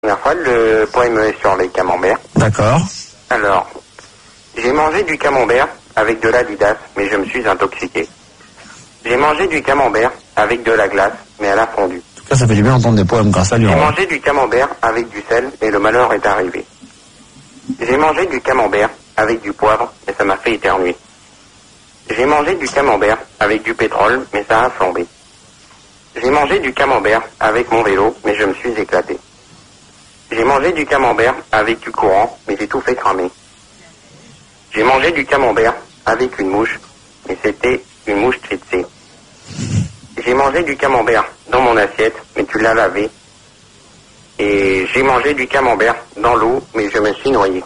La fois, le poème est sur les camemberts. D'accord. Alors, j'ai mangé du camembert avec de l'Adidas, mais je me suis intoxiqué. J'ai mangé du camembert avec de la glace, mais elle a fondu. En tout cas, ça fait du bien d'entendre des poèmes grâce à lui. J'ai mangé du camembert avec du sel, et le malheur est arrivé. J'ai mangé du camembert avec du poivre, et ça m'a fait éternuer. J'ai mangé du camembert avec du pétrole, mais ça a flambé. J'ai mangé du camembert avec mon vélo, mais je me suis éclaté. J'ai mangé du camembert avec du courant, mais j'ai tout fait cramer. J'ai mangé du camembert avec une mouche, mais c'était une mouche tritsée. J'ai mangé du camembert dans mon assiette, mais tu l'as lavé. Et j'ai mangé du camembert dans l'eau, mais je me suis noyé.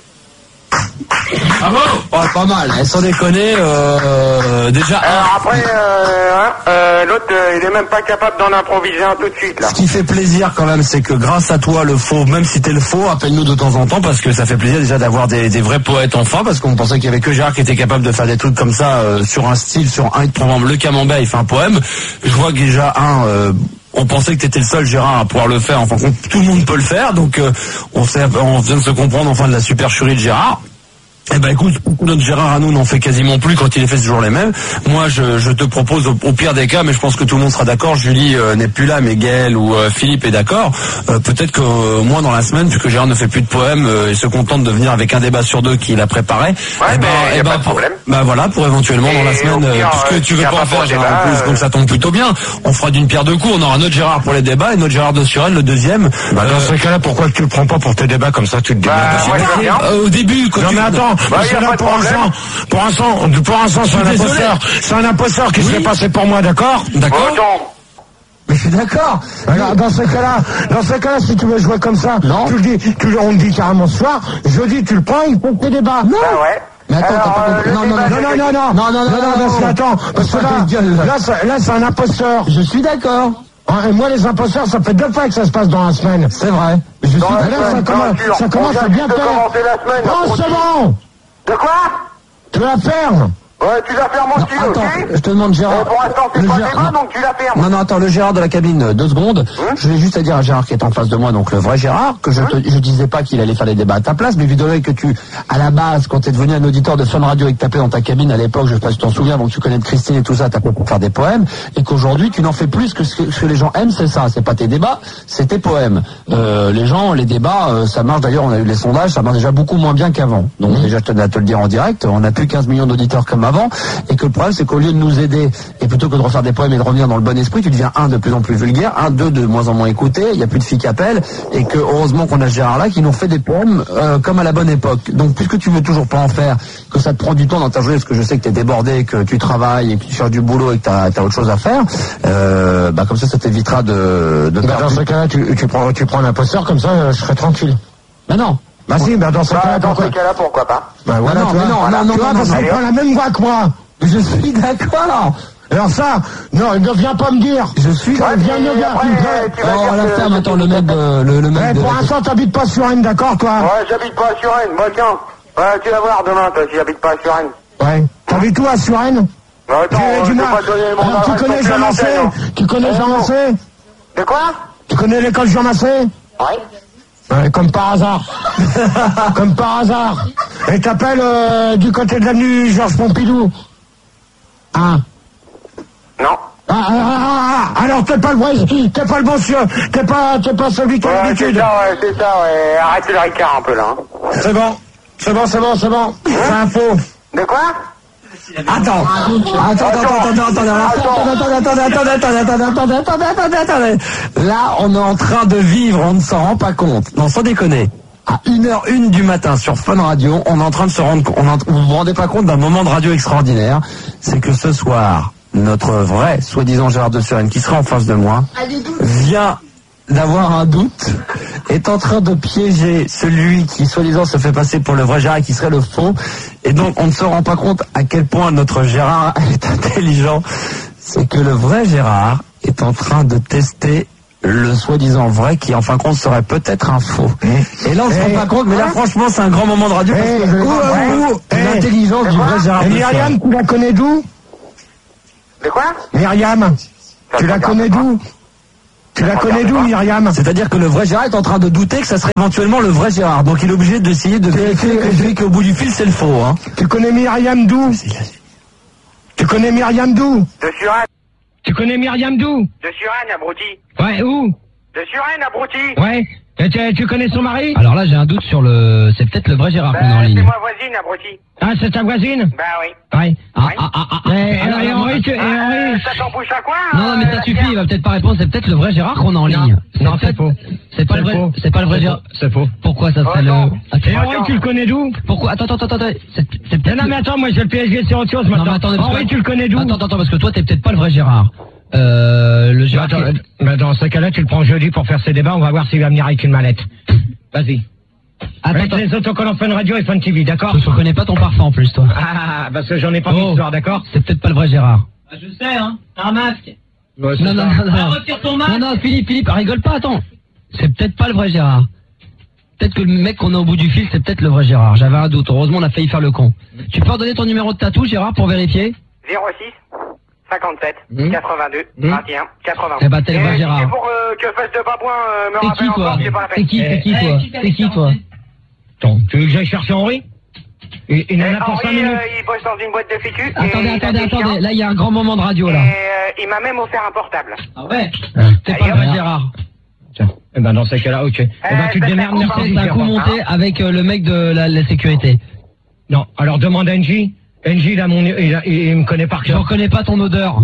Bravo. Oh, pas mal, sans déconner, déjà... Alors après, l'autre, il est même pas capable d'en improviser un tout de suite, là. Ce qui fait plaisir quand même, c'est que grâce à toi, le faux, même si t'es le faux, appelle-nous de temps en temps, parce que ça fait plaisir déjà d'avoir des vrais poètes enfin, parce qu'on pensait qu'il y avait que Gérard qui était capable de faire des trucs comme ça, sur un style, sur un hit, par exemple, le camembert, il fait un poème. Je vois que déjà, on pensait que t'étais le seul, Gérard, à pouvoir le faire. Enfin, tout le monde peut le faire, donc on vient de se comprendre enfin de la supercherie de Gérard. Eh ben écoute, notre Gérard à nous n'en fait quasiment plus quand il est fait toujours les mêmes. Moi je te propose au pire des cas, mais je pense que tout le monde sera d'accord, Julie n'est plus là, mais Gaël ou Philippe est d'accord, peut-être que moi dans la semaine, puisque Gérard ne fait plus de poèmes, il se contente de venir avec un débat sur deux qu'il a préparé. Ouais, mais pas de problème. Bah voilà, pour éventuellement dans la semaine, puisque tu veux pas en faire Gérard en plus, donc ça tombe plutôt bien. On fera d'une pierre deux coups, on aura notre Gérard pour les débats et notre Gérard de Suresnes, le deuxième. Bah dans ce cas-là, pourquoi tu le prends pas pour tes débats comme ça, tu te démerdes. Au début, quand non mais attends, parce que là pour l'instant, c'est un imposteur. C'est un imposteur qui se fait passer pour moi, d'accord? D'accord. Mais je suis d'accord. Alors, dans ce cas-là, si tu veux jouer comme ça, on me dit carrément ce soir, jeudi tu le prends, il faut que tes débats. Non. Ah ouais. Mais attends, attends, parce que là, c'est un imposteur. Je suis d'accord. Et moi, les imposteurs, ça fait 2 fois que ça se passe dans la semaine. C'est vrai. Je suis d'accord, ça commence à bien faire. Non, c'est bon. De quoi? Tu la fermes. Ouais, tu la fermes aussi, attends, ok? je te demande Gérard. Pour l'instant, c'est pas débat, donc tu la fermes. Non, attends, le Gérard de la cabine, 2 secondes. Je vais juste à dire à Gérard qui est en face de moi, donc le vrai Gérard, que je disais pas qu'il allait faire les débats à ta place, mais vu de l'œil que à la base, quand t'es devenu un auditeur de Fun Radio et que t'appelais dans ta cabine à l'époque, je sais pas si tu t'en souviens, donc tu connais de Christine et tout ça, t'appelais pour faire des poèmes, et qu'aujourd'hui, tu n'en fais plus que ce que les gens aiment, c'est ça. C'est pas tes débats, c'est tes poèmes. Les gens, les débats, ça marche d'ailleurs, on a eu les sondages, ça marche déjà beaucoup moins bien qu'avant. Donc déjà, je tenais à te le dire en direct, on n'a plus 15 millions d'auditeurs comme avant, et que le problème, c'est qu'au lieu de nous aider, et plutôt que de refaire des poèmes et de revenir dans le bon esprit, tu deviens de plus en plus vulgaire, de moins en moins écouté, il n'y a plus de filles qui appellent, et que heureusement qu'on a Gérard là qui nous fait des poèmes comme à la bonne époque. Donc puisque tu veux toujours pas en faire, que ça te prend du temps dans ta journée, parce que je sais que tu es débordé, que tu travailles et que tu cherches du boulot et que tu as autre chose à faire, comme ça t'évitera de dans ce cas-là, tu prends un imposteur, comme ça je serai tranquille. Mais non. Bah si, dans ce cas-là, pourquoi pas? Bah voilà, non, parce qu'il prend la même voix que moi. Je suis d'accord. Alors ça, non, ne viens pas me dire. Je suis. Viens. Oh, la ferme, attends, le mec pour l'instant, t'habites pas sur Rennes, d'accord, toi? Ouais, j'habite pas à Suresnes, moi, tiens. Ouais, tu vas voir demain, toi, si j'habite pas à Suresnes. Ouais. T'habites où à Suresnes? Attends, tu connais Jean Massé? Tu connais Jean Massé? De quoi? Tu connais l'école Jean Massé? Ouais. Ouais, comme par hasard. Comme par hasard. Et t'appelles du côté de l'avenue Georges Pompidou. Hein? Non. Alors t'es pas le bon monsieur, t'es pas celui qui a l'habitude. C'est ça, ouais. Arrête le ricard un peu là. C'est bon. C'est un faux. De quoi? Attends. Là, on est en train de vivre, on ne s'en rend pas compte. Non, sans déconner. À 1h01 du matin sur Fun Radio, on est en train de se rendre compte, vous vous rendez pas compte d'un moment de radio extraordinaire. C'est que ce soir, notre vrai, soi-disant Gérard de Suresnes, qui sera en face de moi, vient d'avoir un doute, est en train de piéger celui qui, soi-disant, se fait passer pour le vrai Gérard et qui serait le faux. Et donc, on ne se rend pas compte à quel point notre Gérard est intelligent. C'est que le vrai Gérard est en train de tester le soi-disant vrai qui, en fin de compte, serait peut-être un faux. Et là, on se rend pas compte, mais là, franchement, c'est un grand moment de radio parce que l'intelligence du vrai Gérard. Et Myriam, tu la connais d'où? De quoi? Myriam, tu la connais d'où? Tu la connais d'où, Myriam? C'est-à-dire que le vrai Gérard est en train de douter que ça serait éventuellement le vrai Gérard. Donc il est obligé d'essayer de vérifier que celui qui est au bout du fil, c'est le faux. Hein. Tu connais Myriam d'où? Tu connais Myriam d'où? De Suresnes. Tu connais Myriam d'où? De Suresnes, abruti. Ouais, où? De Suresnes, abruti. Ouais. Et tu connais son mari? Alors là, j'ai un doute sur le... C'est peut-être le vrai Gérard qu'on a en ligne. C'est ma voisine, abruti. Ah, c'est ta voisine? Bah oui. Ouais. Et Henri, Ça t'embouche à quoi? Non, mais ça suffit, il va peut-être pas répondre. C'est peut-être le vrai Gérard qu'on a en ligne. Non, c'est faux. C'est pas le vrai. C'est pas le vrai Gérard. C'est faux. Pourquoi ça serait non. Et Henri, tu le connais d'où? Pourquoi? Attends. C'est peut-être. Non, mais attends, moi j'ai le PSG, c'est autre chose maintenant. attendez, Henri, tu le connais d'où? Attends, parce que toi, t'es peut-être pas le vrai Gérard. Le Gérard. Bah, dans ce cas-là, tu le prends jeudi pour faire ses débats, on va voir s'il va venir avec une mallette. Vas-y. Attends. Les autocollants Fun Radio et Fun TV, d'accord? Je reconnais pas ton parfum en plus, toi. Ah, parce que j'en ai pas mis ce soir, d'accord? C'est peut-être pas le vrai Gérard. Je sais, hein. T'as un masque. Ouais, Non. Retire ton masque. Non, Philippe, rigole pas, attends. C'est peut-être pas le vrai Gérard. Peut-être que le mec qu'on a au bout du fil, c'est peut-être le vrai Gérard. J'avais un doute. Heureusement, on a failli faire le con. Tu peux redonner ton numéro de tatou, Gérard, pour vérifier? 06 57 82 21 80. Eh ben, t'es le vrai Gérard. C'est pour que Fesse de Babouin me T'es rappelle qui, toi? encore, c'est pas la T'es peine. qui, toi? Attends, tu veux que j'aille chercher Henri? Il en a pour 5 Henri, minutes. il bosse dans une boîte de fétu. Attendez. Là, il y a un grand moment de radio, là. Et il m'a même offert un portable. Ah ouais. T'es pas le vrai Gérard. Tiens. Eh ben, dans ces cas-là, ok. Eh ben, tu te démerdes, merci. C'est un coup monté avec le mec de la sécurité. Non, alors demande à NJ. NJ, il me connaît par Je cœur. reconnais pas ton odeur.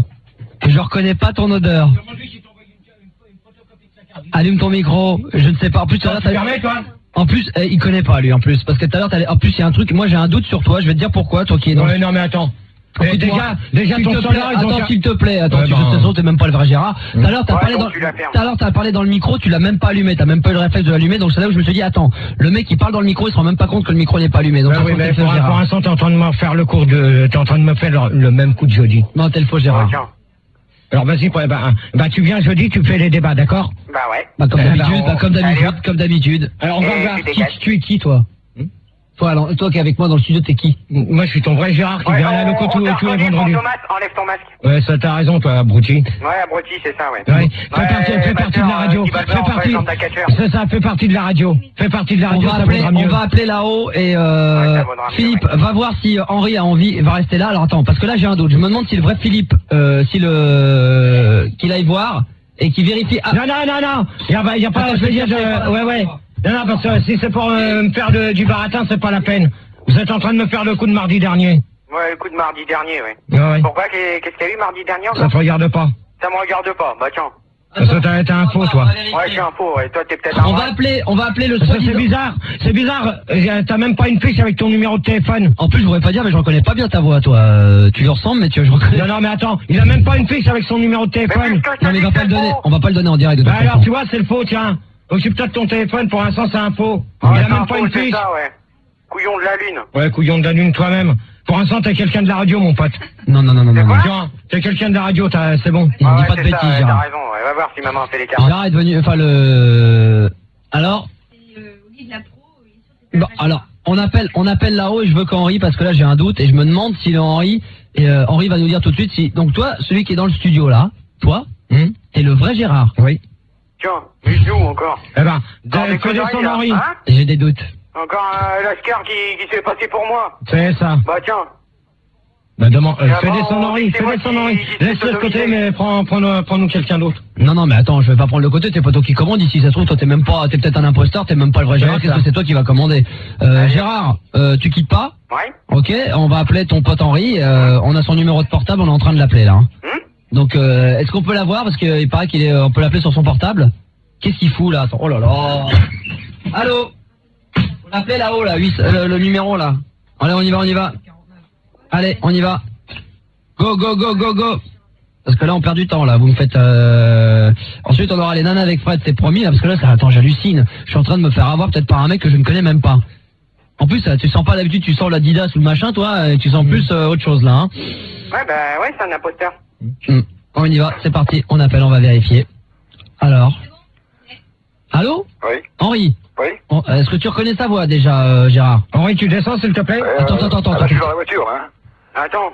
Allume ton micro. Je ne sais pas. En plus, toi. En plus, il connaît pas lui. En plus, parce que tout à l'heure, en plus, il y a un truc. Moi, j'ai un doute sur toi. Je vais te dire pourquoi. Toi qui es dans. Ouais, non, mais attends. Déjà, ton standard, attends, s'il te plaît. Attends, de toute façon, t'es même pas le vrai Gérard. Tout à l'heure, t'as parlé dans le micro. Tu l'as même pas allumé. T'as même pas eu le réflexe de l'allumer. Donc c'est là où je me suis dit, attends, le mec, il parle dans le micro, il se rend même pas compte que le micro n'est pas allumé. Donc oui, mais pour l'instant, t'es en train de me faire t'es en train de me faire le même coup de jeudi. Non, t'es le faux Gérard. Alors vas-y, tu viens jeudi, tu fais les débats, d'accord? Bah ouais. Comme d'habitude. Alors on va voir. Tu es qui, toi? Toi qui es avec moi dans le studio, t'es qui? Moi, je suis ton vrai Gérard qui vient à la loco tous les vendredis. Enlève ton masque. Ouais, ça t'as raison, toi, abruti. Ouais, abruti, c'est ça, ouais. Fais partie de la radio. Fais partie de la radio. Fais partie de la radio, ça vaudra mieux. On va appeler là-haut et Philippe, va voir si Henri a envie, va rester là. Alors attends, parce que là j'ai un doute. Je me demande si le vrai Philippe, qu'il aille voir et qu'il vérifie. Non. Il y a pas, je veux dire, ouais. Non, parce que si c'est pour me faire du baratin, c'est pas la peine. Vous êtes en train de me faire le coup de mardi dernier. Ouais, le coup de mardi dernier, ouais. Ouais. Pourquoi? Qu'est-ce qu'il y a eu mardi dernier? Ça te regarde pas. Ça me regarde pas, bah tiens. Parce que t'es un faux, toi. Ouais, je suis un faux, ouais. Toi, t'es peut-être un On va appeler le soi-disant. C'est bizarre. T'as même pas une fiche avec ton numéro de téléphone. En plus, je voudrais pas dire, mais je reconnais pas bien ta voix, toi. Tu lui ressembles, mais je reconnais. Non, mais attends. Il a même pas une fiche avec son numéro de téléphone. Non, mais il va pas le donner. On va pas le donner en direct. Bah alors, tu vois, c'est le faux, tiens. Occupe-toi de ton téléphone, pour l'instant, c'est un faux. Il a même pas une fiche. Ça, ouais. Couillon de la lune. Ouais, couillon de la lune toi-même. Pour l'instant, t'es quelqu'un de la radio, mon pote. Non. Tiens, t'es quelqu'un de la radio, c'est bon. Il dit pas de bêtises, Gérard. T'as raison, ouais. Va voir si maman fait les cartes. Gérard est devenu, Alors bon, alors, on appelle là-haut et je veux qu'Henri, parce que là j'ai un doute et je me demande si Henri, Henri va nous dire tout de suite si. Donc toi, celui qui est dans le studio là, toi, t'es le vrai Gérard. Oui. Tiens, mais d'où encore? Eh ben, fais descendre Henri. J'ai des doutes. Encore un lascar qui s'est passé pour moi. C'est ça. Bah tiens. Bah demande, fais descendre Henri. Laisse-le de côté, mais prends-nous quelqu'un d'autre. Non, mais attends, je vais pas prendre le côté, t'es pas toi qui commande ici, ça se trouve, toi t'es peut-être un imposteur, t'es même pas le vrai Gérard, qu'est-ce que c'est toi qui va commander? Gérard, tu quittes pas? Ouais. Ok, on va appeler ton pote Henri, on a son numéro de portable, on est en train de l'appeler là. Donc, est-ce qu'on peut l'avoir? Parce qu'il paraît on peut l'appeler sur son portable. Qu'est-ce qu'il fout là? Oh là là. Allô? Faut l'appeler là-haut là, le numéro là. Allez, on y va. Allez, on y va. Go. Parce que là, on perd du temps là. Vous me faites. Ensuite, on aura les nanas avec Fred, c'est promis là. Parce que là, attends, j'hallucine. Je suis en train de me faire avoir peut-être par un mec que je ne connais même pas. En plus, tu sens pas d'habitude, tu sens l'Adidas ou le machin, toi. Et tu sens plus autre chose là. Hein. Ouais, c'est un imposteur. On y va, c'est parti. On appelle, on va vérifier. Alors. Allô? Oui. Henri? Oui. Est-ce que tu reconnais sa voix déjà, Gérard? Henri, tu descends s'il te plaît? Attends. Je suis dans la voiture, hein. Attends.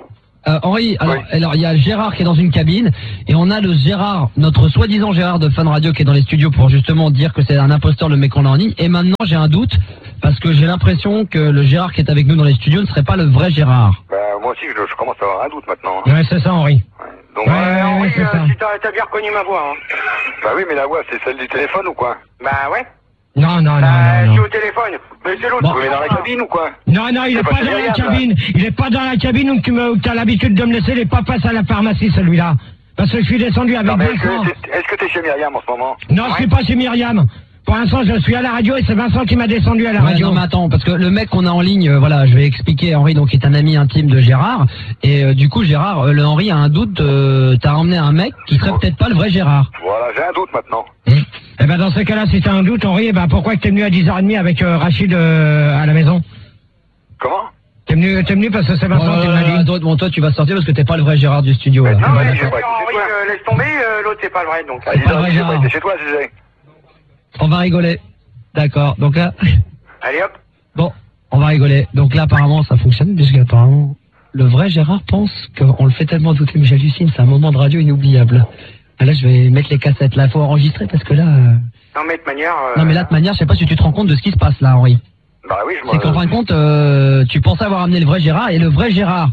Henri, alors il y a Gérard qui est dans une cabine et on a le Gérard, notre soi-disant Gérard de Fun Radio qui est dans les studios pour justement dire que c'est un imposteur le mec qu'on a en ligne. Et maintenant j'ai un doute parce que j'ai l'impression que le Gérard qui est avec nous dans les studios ne serait pas le vrai Gérard. Bah moi aussi je commence à avoir un doute maintenant. Ouais, c'est ça, Henri. Ouais. Donc, Henri, c'est ça. si t'as bien reconnu ma voix. Hein. Bah oui, mais la voix c'est celle du téléphone ou quoi? Bah ouais. Non. Je suis au téléphone. Mais c'est l'autre. Bon. Vous êtes dans la cabine ou quoi? Non, il est pas dans la cabine. Il est pas dans la cabine où tu as l'habitude de me laisser. Il est pas passé à la pharmacie, celui-là. Parce que je suis descendu avec Vincent. Est-ce que t'es chez Myriam en ce moment? Non, je suis pas chez Myriam. Pour l'instant, je suis à la radio et c'est Vincent qui m'a descendu à la radio. Non, mais attends, parce que le mec qu'on a en ligne, voilà, je vais expliquer, Henri, donc, est un ami intime de Gérard. Et du coup, Gérard, le Henri a un doute, t'as emmené un mec qui serait peut-être pas le vrai Gérard. Voilà, j'ai un doute maintenant. Eh ben, dans ce cas-là, si t'as un doute, Henri, pourquoi t'es venu à 10h30 avec Rachid à la maison? Comment? T'es venu parce que c'est Vincent qui m'a dit. Bon, toi, tu vas sortir parce que t'es pas le vrai Gérard du studio. Mais là. non, mais j'ai pas été Henri, chez toi. laisse tomber, l'autre c'est pas le vrai donc. Ah, j'ai pas été chez toi, Gégé. On va rigoler. D'accord, donc là... Allez hop. Bon, on va rigoler. Donc là, apparemment, ça fonctionne, puisqu'apparemment, le vrai Gérard pense qu'on le fait tellement douter, mais j'hallucine, c'est un moment de radio inoubliable. Là, je vais mettre les cassettes. Là, il faut enregistrer, parce que là... Non, mais de manière... Non, mais là, de manière, je sais pas si tu te rends compte de ce qui se passe, là, Henri. Bah oui, C'est qu'en fin de compte, tu pensais avoir amené le vrai Gérard, et le vrai Gérard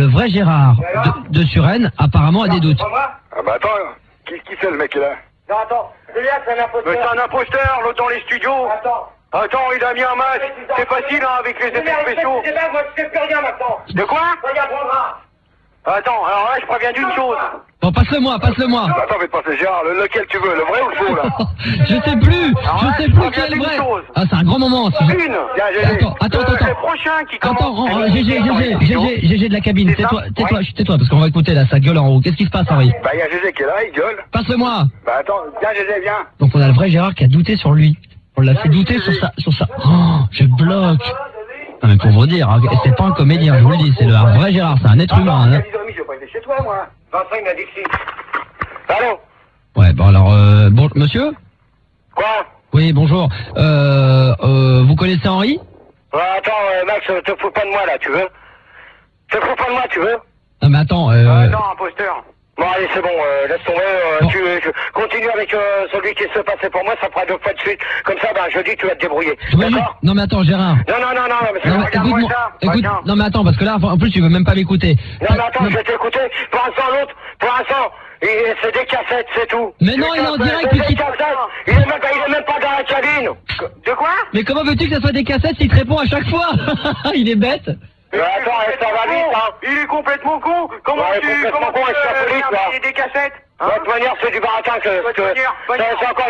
de Suresnes, apparemment, a des doutes. Ah bah attends, qui c'est le mec qui est là? Non, attends, celui-là c'est un imposteur. Mais c'est un imposteur, l'autre dans les studios. Attends, il a mis un masque. C'est facile, hein, avec les effets spéciaux. Moi, je sais plus rien maintenant. De quoi? Attends, alors là, je préviens d'une chose. Bon, passe-le-moi. Attends, fais te passer Gérard, lequel tu veux, le vrai ou le faux, là? Je sais plus quel est le vrai. Ah, c'est un grand moment. Attends. Le prochain qui commence. Attends, Gégé de la cabine, tais-toi, parce qu'on va écouter là, ça gueule en haut. Qu'est-ce qui se passe, Henri? Bah, il y a Gégé qui est là, il gueule. Passe-le-moi. Bah, attends, viens, Gégé, viens. Donc on a le vrai Gérard qui a douté sur lui. On l'a fait douter sur ça. Oh, je bloque. Non mais pour vous dire, hein, c'est pas un comédien, je vous le dis, c'est le vrai Gérard, c'est un être humain. Hein. Je vais pas aller chez toi, moi. Vincent, il m'a dit que si. Allô? Ouais, bon alors, bon, monsieur? Quoi? Oui, bonjour. Vous connaissez Henri? Ouais, attends, Max, te fous pas de moi, là, tu veux? Te fous pas de moi, tu veux? Non mais attends, Non, imposteur. Bon, allez, c'est bon, laisse tomber. Bon. Tu continue avec celui qui se passait pour moi, ça fera 2 fois de suite. Comme ça, ben, jeudi, tu vas te débrouiller. D'accord? Non mais attends, Gérard. Non, mais c'est Non, mais regarde-moi ça. écoute, non mais attends, parce que là, en plus, tu veux même pas m'écouter. Non, mais attends, je vais t'écouter. Pour l'instant, c'est des cassettes, c'est tout. Mais non, il est en direct, c'est puisqu'il... des cassettes. Il est même pas dans la cabine. De quoi? Mais comment veux-tu que ça soit des cassettes s'il te répond à chaque fois? Il est bête. Mais attends, ça va vite, hein. Il est complètement con. Comment Ouais, tu complètement con, il s'appelle, quoi. envoyer des cassettes? De toute manière, c'est du baratin que c'est encore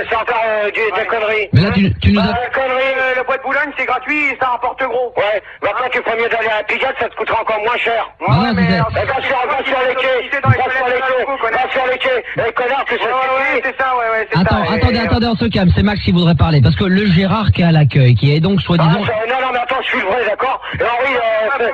des conneries. Mais là, tu nous as... Des conneries. Le bois de Boulogne, c'est gratuit et ça rapporte gros. Ouais, maintenant tu ferais mieux d'aller à la Pigalle, ça te coûtera encore moins cher. non, mais... Va sur les quais. Va sur les quais. Eh, connard, tu sais Ouais, c'est ça, ouais, c'est ça. Attendez, on se calme, c'est Max qui voudrait parler. Parce que le Gérard qui est à l'accueil, qui est donc soi-disant... Non, mais attends, je suis le vrai, d'accord? Et Henri,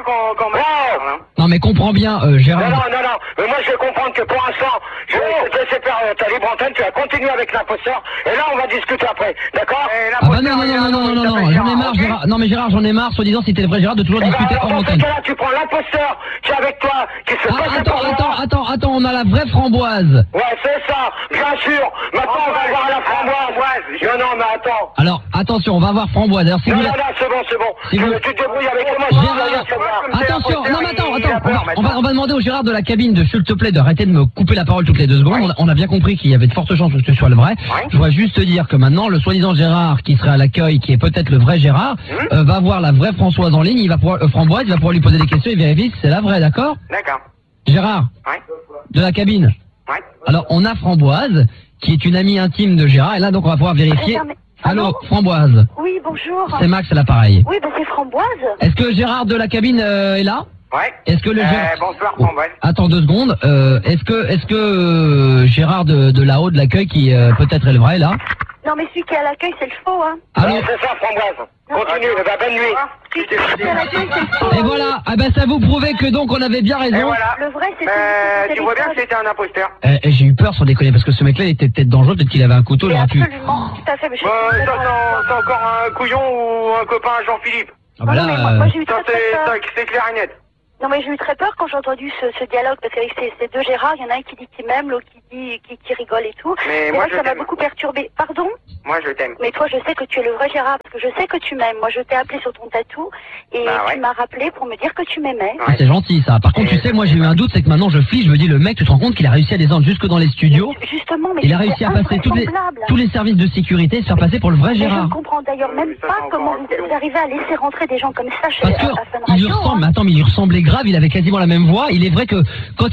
Non, mais comprends bien, Gérard... Non, mais moi je vais comprendre que pour l'instant, je vais te laisser faire ta libre antenne, tu vas continuer avec l'imposteur, et là on va discuter après, d'accord? Ah bah non, j'en ai marre, Gérard. Non mais Gérard, j'en ai marre, soi-disant, si t'es le vrai Gérard, de toujours discuter hors antenne. Là, tu prends l'imposteur qui est avec toi, qui se passe pour moi. Attends, on a la vraie Framboise. Ouais, c'est ça, bien sûr. Maintenant, on va voir la Framboise. Non, mais attends. Alors, attention, on va voir Framboise. Alors, si Non, vous... c'est bon. Si vous... Tu te débrouilles avec moi, Attention, non mais attends, on va demander au Gérard de la cabine de, s'il te plaît, d'arrêter de me couper la parole toutes les 2 secondes. On a bien compris qu'il y avait de fortes chances que ce soit le vrai. Je voudrais juste te dire que maintenant, le soi-disant Gérard qui serait à l'accueil, qui est peut-être le vrai Gérard, va voir la vraie Françoise en ligne, il va pouvoir, Framboise, il va pouvoir lui poser des questions et vérifier si c'est la vraie, d'accord? D'accord. Gérard, de la cabine. Alors, on a Framboise, qui est une amie intime de Gérard, et là, donc, on va pouvoir vérifier. Allô, Framboise. Oui, bonjour. C'est Max à l'appareil. Oui, c'est Framboise. Est-ce que Gérard de la cabine est là? Ouais. Est-ce que le bonsoir, Framboise. Attends 2 secondes. Est-ce que Gérard de là-haut de l'accueil, qui peut-être est le vrai, là? Non, mais celui qui est à l'accueil, c'est le faux, hein. Allô? C'est ça, Framboise. Continue, bonne nuit. Et voilà, ah ben ça vous prouvait que donc on avait bien raison. Et voilà. Le vrai, c'est tu vois bien que c'était un imposteur. J'ai eu peur sans déconner, parce que ce mec-là, il était peut-être dangereux, peut-être qu'il avait un couteau, il aurait pu... Absolument, tout à fait. Mais C'est encore un couillon ou un copain Jean-Philippe. Ah bah là, moi j'ai eu Ça, c'est clair et net. Non mais j'ai eu très peur quand j'ai entendu ce dialogue parce qu'avec ces deux Gérard, il y en a un qui dit qu'il m'aime, l'autre qui dit qui rigole et tout. Mais et moi là, ça m'a beaucoup perturbé. Pardon? Moi je t'aime. Mais toi je sais que tu es le vrai Gérard parce que je sais que tu m'aimes. Moi je t'ai appelé sur ton tatou et tu m'as rappelé pour me dire que tu m'aimais. Ah, c'est gentil ça. Par contre tu sais, moi j'ai eu un doute, c'est que maintenant je flippe, je me dis le mec, tu te rends compte qu'il a réussi à descendre jusque dans les studios. Justement, mais il a réussi à passer tous les services de sécurité et se faire passer pour le vrai Gérard. Je ne comprends d'ailleurs même pas comment vous arrivez à laisser rentrer des gens comme ça chez Fun Radio. Il lui ressemble, attends, mais il lui ressemblait grave, il avait quasiment la même voix. Il est vrai que quand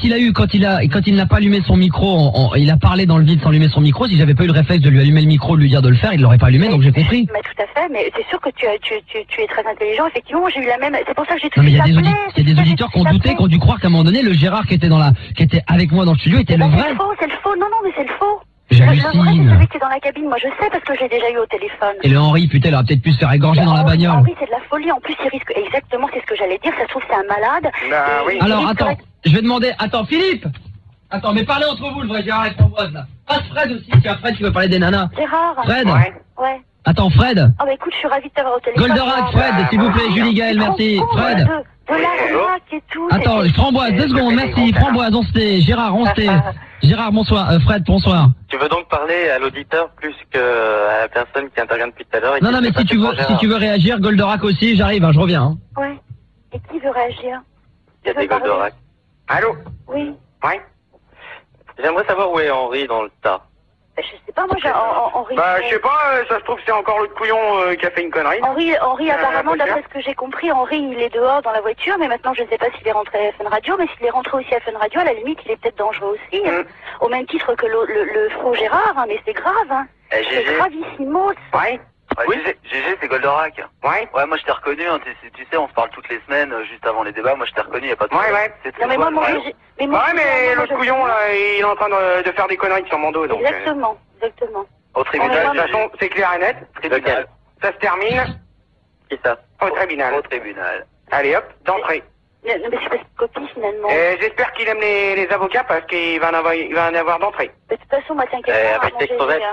il n'a pas allumé son micro, il a parlé dans le vide sans allumer son micro. Si j'avais pas eu le réflexe de lui allumer le micro, de lui dire de le faire, il l'aurait pas allumé, donc j'ai compris. Mais tout à fait, mais c'est sûr que tu es très intelligent. Effectivement, moi j'ai eu la même. C'est pour ça que j'ai tout. Non mais il y a des auditeurs qui ont douté, qui ont dû croire qu'à un moment donné, le Gérard qui était avec moi dans le studio était le vrai. C'est le faux. Non, mais c'est le faux. J'hallucine. Le vrai, c'est celui qui est dans la cabine. Moi, je sais parce que j'ai déjà eu au téléphone. Et le Henri, putain, il aurait peut-être pu se faire égorger dans la bagnole. Henri, c'est de la folie. En plus, il risque. Exactement, c'est ce que j'allais dire. Ça se trouve, c'est un malade. Bah oui. Alors, attends, je vais demander. Attends, Philippe. Attends, mais parlez entre vous, le vrai Gérard et Framboise, là. Passe Fred aussi, tu as Fred qui veut parler des nanas. Gérard. Fred. Ouais. Attends, Fred. Ah bah écoute, je suis ravie de t'avoir au téléphone. Goldorak, Fred, s'il vous plaît, Julie Gaël, merci. Fred. De l'arnaque et tout. Attends, Framboise, 2 secondes, merci. Framboise, on se tait. Gérard, on se tait. Gérard, bonsoir. Fred, bonsoir. Tu veux donc parler à l'auditeur plus qu'à la personne qui intervient depuis tout à l'heure? Non, mais si tu veux réagir, Goldorak aussi, j'arrive, je reviens. Ouais. Et qui veut réagir? Il y a des Goldorak. Allô? Oui. Ouais. J'aimerais savoir où est Henri dans le tas. Je sais pas, moi, Henri... Bah, je sais pas, ça se trouve c'est encore l'autre couillon qui a fait une connerie. Henri apparemment, d'après ce que j'ai compris, Henri, il est dehors dans la voiture, mais maintenant, je ne sais pas s'il est rentré à Fun Radio, mais s'il est rentré aussi à Fun Radio, à la limite, il est peut-être dangereux aussi, au même titre que le faux Gérard, mais c'est grave, hein. C'est gravissimo. Ouais. Oui, GG, c'est Goldorak. Ouais. Ouais, moi je t'ai reconnu, hein, tu sais, on se parle toutes les semaines, juste avant les débats, moi je t'ai reconnu, y a pas de Ouais. Non, mais moi, mon GG... mais l'autre couillon, là, il est en train de faire des conneries sur mon dos, donc... Exactement. Au tribunal, de toute façon, c'est clair et net. Tribunal. Ça se termine... Qui ça? Au tribunal. Au tribunal. Allez hop, d'entrée. Non, mais c'est pas une copie, finalement. J'espère qu'il aime les avocats, parce qu'il va en avoir d'entrée. De toute façon, moi, t'inquiète pas, avec tes crevettes.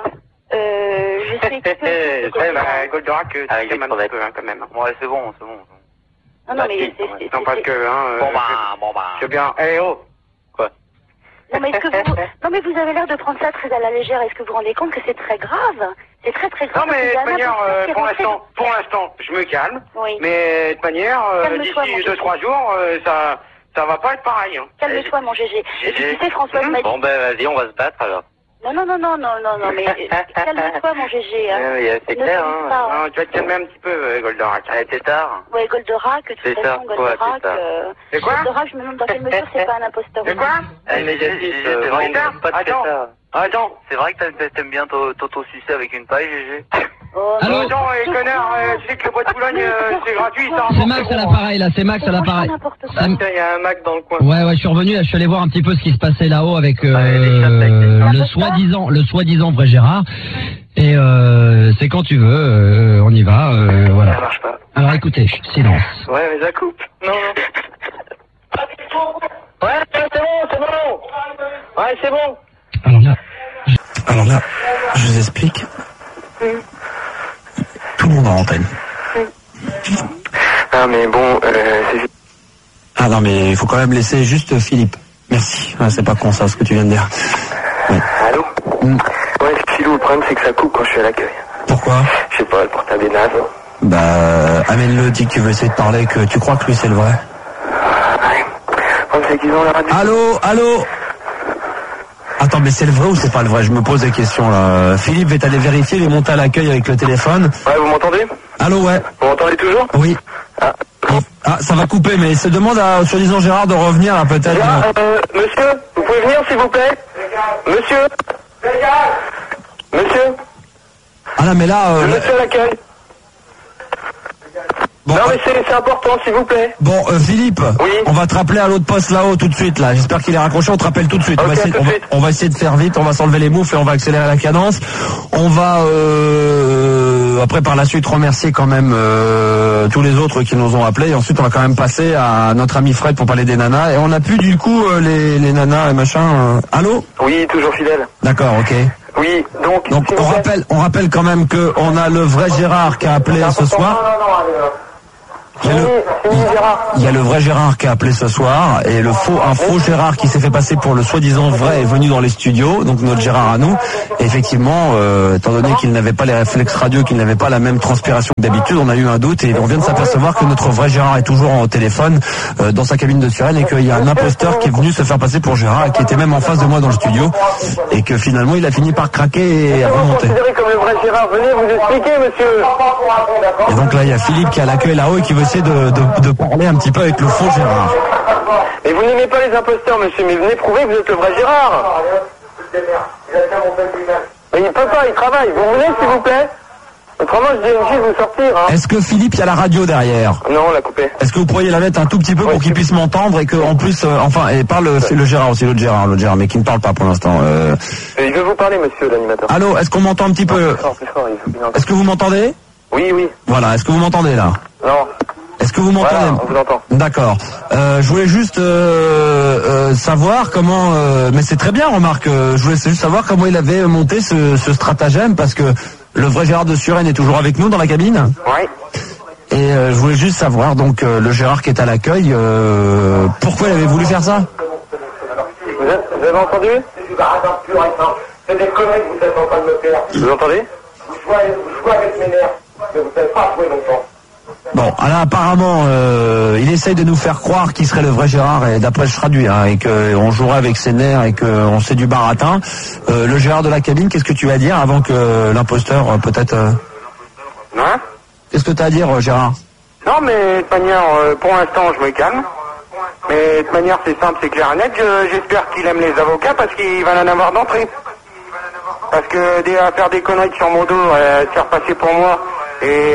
Je sais que... Goldorak, tu t'aimes un petit peu, quand même. Ouais, c'est bon. Non, mais c'est... Non, parce que, Bon bah... C'est bien. Oh! Quoi? Non, mais vous avez l'air de prendre ça très à la légère. Est-ce que vous vous rendez compte que c'est très grave? C'est très grave. Non, mais de toute manière, pour l'instant, je me calme. Oui. Mais de toute manière, d'ici 2-3 jours, ça va pas être pareil. Hein. Calme-toi, mon GG. Et puis, tu sais, Françoise m'a dit... Bon, ben, vas-y, on va se battre, alors. Non, mais calme-toi, mon GG. Hein. C'est clair, hein. Tu vas te calmer un petit peu, Goldorak. C'est tard. Ouais, Goldorak, de toute façon, Goldorak... C'est quoi? Goldorak, je me demande dans quelle mesure c'est pas un imposteur. C'est quoi? C'est vrai que pas de ça. Attends. C'est vrai que t'aimes bien t'auto-sucer avec une paille, GG? Allô? Attends, connard, tu sais que le bois de Boulogne, c'est gratuit, ça. C'est Max à l'appareil, là, c'est Max à l'appareil. Il y a un Mac dans le coin. Ouais, je suis revenu, là, je suis allé voir un petit peu ce qui se passait là-haut avec le soi-disant vrai Gérard. Et c'est quand tu veux, on y va, voilà. Ça marche pas. Alors écoutez, silence. Ouais, mais ça coupe. Non. Ouais, c'est bon. Ouais, c'est bon. Alors là, je vous explique. Tout le monde en antenne. Ah, mais bon, c'est... Ah non, mais il faut quand même laisser juste Philippe. Merci. Ah, c'est pas con ça, ce que tu viens de dire. Ouais. Allô? Ouais, Philou, le problème c'est que ça coupe quand je suis à l'accueil. Pourquoi? Je sais pas, le portable est naze. Bah, amène-le, dis que tu veux essayer de parler, que tu crois que lui c'est le vrai. Ouais. Le problème c'est qu'ils ont la radio. Allô? Attends, mais c'est le vrai ou c'est pas le vrai? Je me pose des questions là. Philippe va aller vérifier, il est monté à l'accueil avec le téléphone. Ouais, vous m'entendez? Allô, ouais. Vous m'entendez toujours? Oui. Ah, ça va couper, mais se demande à soi-disant Gérard de revenir là peut-être. Monsieur, vous pouvez venir s'il vous plaît? Monsieur? Ah non, mais là... Monsieur à l'accueil. Bon, non, mais c'est important, s'il vous plaît. Bon, Philippe, oui. On va te rappeler à l'autre poste là-haut tout de suite là. J'espère qu'il est raccroché, on te rappelle tout de suite. Okay, on va essayer de faire vite, on va s'enlever les moufles et on va accélérer la cadence. On va après par la suite remercier quand même tous les autres qui nous ont appelés. Et ensuite on va quand même passer à notre ami Fred pour parler des nanas. Et on a pu du coup les nanas et machin. Allô? Oui, toujours fidèle. D'accord, ok. Oui, donc on rappelle quand même que on a le vrai Gérard qui a appelé ce soir. Il y a le vrai Gérard qui a appelé ce soir et un faux Gérard qui s'est fait passer pour le soi-disant vrai est venu dans les studios, donc notre Gérard à nous. Et effectivement, étant donné qu'il n'avait pas les réflexes radio, qu'il n'avait pas la même transpiration que d'habitude, on a eu un doute et on vient de s'apercevoir que notre vrai Gérard est toujours au téléphone dans sa cabine de Suresnes et qu'il y a un imposteur qui est venu se faire passer pour Gérard et qui était même en face de moi dans le studio et que finalement il a fini par craquer et à remonter. Comme le vrai Gérard, venez vous expliquer, monsieur. Et donc là, il y a Philippe qui est à l'accueil là-haut et qui veut essayer de parler un petit peu avec le faux Gérard. Mais vous n'aimez pas les imposteurs, monsieur, mais venez prouver que vous êtes le vrai Gérard. Mais il peut pas, il travaille. Vous venez, s'il vous plaît? Autrement, je dis à vous sortir. Hein. Est-ce que Philippe, il y a la radio derrière? Non, on l'a coupé. Est-ce que vous pourriez la mettre un tout petit peu pour qu'il puisse m'entendre et qu'en plus, et parle, c'est le Gérard aussi, l'autre Gérard, mais qui ne parle pas pour l'instant. Il veut vous parler, monsieur l'animateur. Allô, est-ce qu'on m'entend un petit peu? Plus fort, Est-ce que vous m'entendez? Oui, oui. Voilà, est-ce que vous m'entendez là? Non. Est-ce que vous m'entendez? Voilà, on vous entend. D'accord. Je voulais juste savoir comment... mais c'est très bien, remarque. Je voulais juste savoir comment il avait monté ce stratagème, parce que le vrai Gérard de Suresnes est toujours avec nous dans la cabine. Oui. Et je voulais juste savoir, donc, le Gérard qui est à l'accueil, pourquoi il avait voulu faire ça? Vous avez entendu? C'est des conneries que vous êtes en train de me faire. Vous entendez? Vous jouez avec mes nerfs, mais vous ne savez pas jouer longtemps. Bon, alors apparemment, il essaye de nous faire croire qu'il serait le vrai Gérard, et d'après je traduis, hein, et qu'on jouerait avec ses nerfs et qu'on sait du baratin. Le Gérard de la cabine, qu'est-ce que tu vas dire avant que l'imposteur peut-être... Hein? Qu'est-ce que tu as à dire, Gérard? Non, mais de toute manière, pour l'instant, je me calme. Mais de toute manière, c'est simple, c'est clair et net. J'espère qu'il aime les avocats parce qu'il va en avoir d'entrée. Parce que à faire des conneries sur mon dos, se faire passer pour moi, et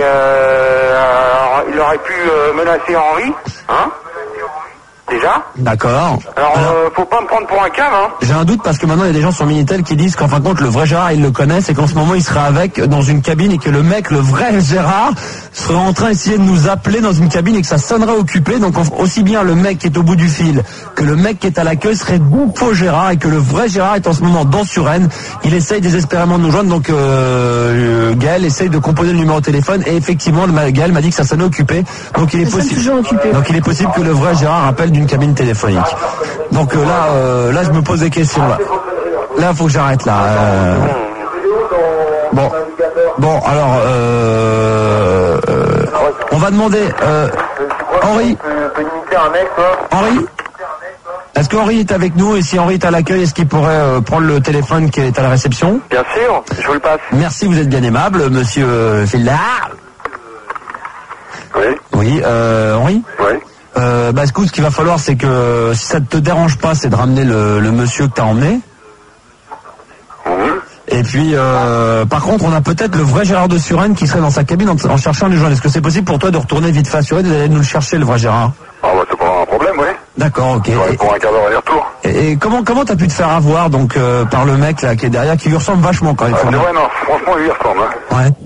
il aurait pu menacer Henri, hein? Déjà. D'accord. Alors, faut pas me prendre pour un cave, hein. J'ai un doute parce que maintenant il y a des gens sur Minitel qui disent qu'en fin de compte le vrai Gérard ils le connaissent et qu'en ce moment il serait avec dans une cabine et que le mec, le vrai Gérard, serait en train d'essayer de nous appeler dans une cabine et que ça sonnerait occupé. Donc aussi bien le mec qui est au bout du fil que le mec qui est à l'accueil serait faux Gérard et que le vrai Gérard est en ce moment dans Suresnes. Il essaye désespérément de nous joindre, donc Gaël essaye de composer le numéro de téléphone et effectivement Gaël m'a dit que ça sonnait occupé. Donc il est possible que le vrai Gérard appelle d'une cabine téléphonique. Donc là je me pose des questions là faut que j'arrête là. Bon alors on va demander Henri, est-ce que Henri est avec nous, et si Henri est à l'accueil, est-ce qu'il pourrait prendre le téléphone qui est à la réception? Bien sûr, je vous le passe. Merci, vous êtes bien aimable, monsieur Fillard. Oui, Henri. Écoute, ce qu'il va falloir, c'est que si ça ne te dérange pas, c'est de ramener le monsieur que t'as emmené. Et puis, par contre, on a peut-être le vrai Gérard de Suresnes qui serait dans sa cabine en cherchant les joindre. Est-ce que c'est possible pour toi de retourner vite fait à Suresnes et d'aller nous le chercher, le vrai Gérard? C'est pas un problème, oui. D'accord, ok. Pour un quart d'heure aller-retour. Et comment t'as pu te faire avoir donc par le mec là qui est derrière, qui lui ressemble vachement quand même? Non, franchement, il lui ressemble. Hein. Ouais.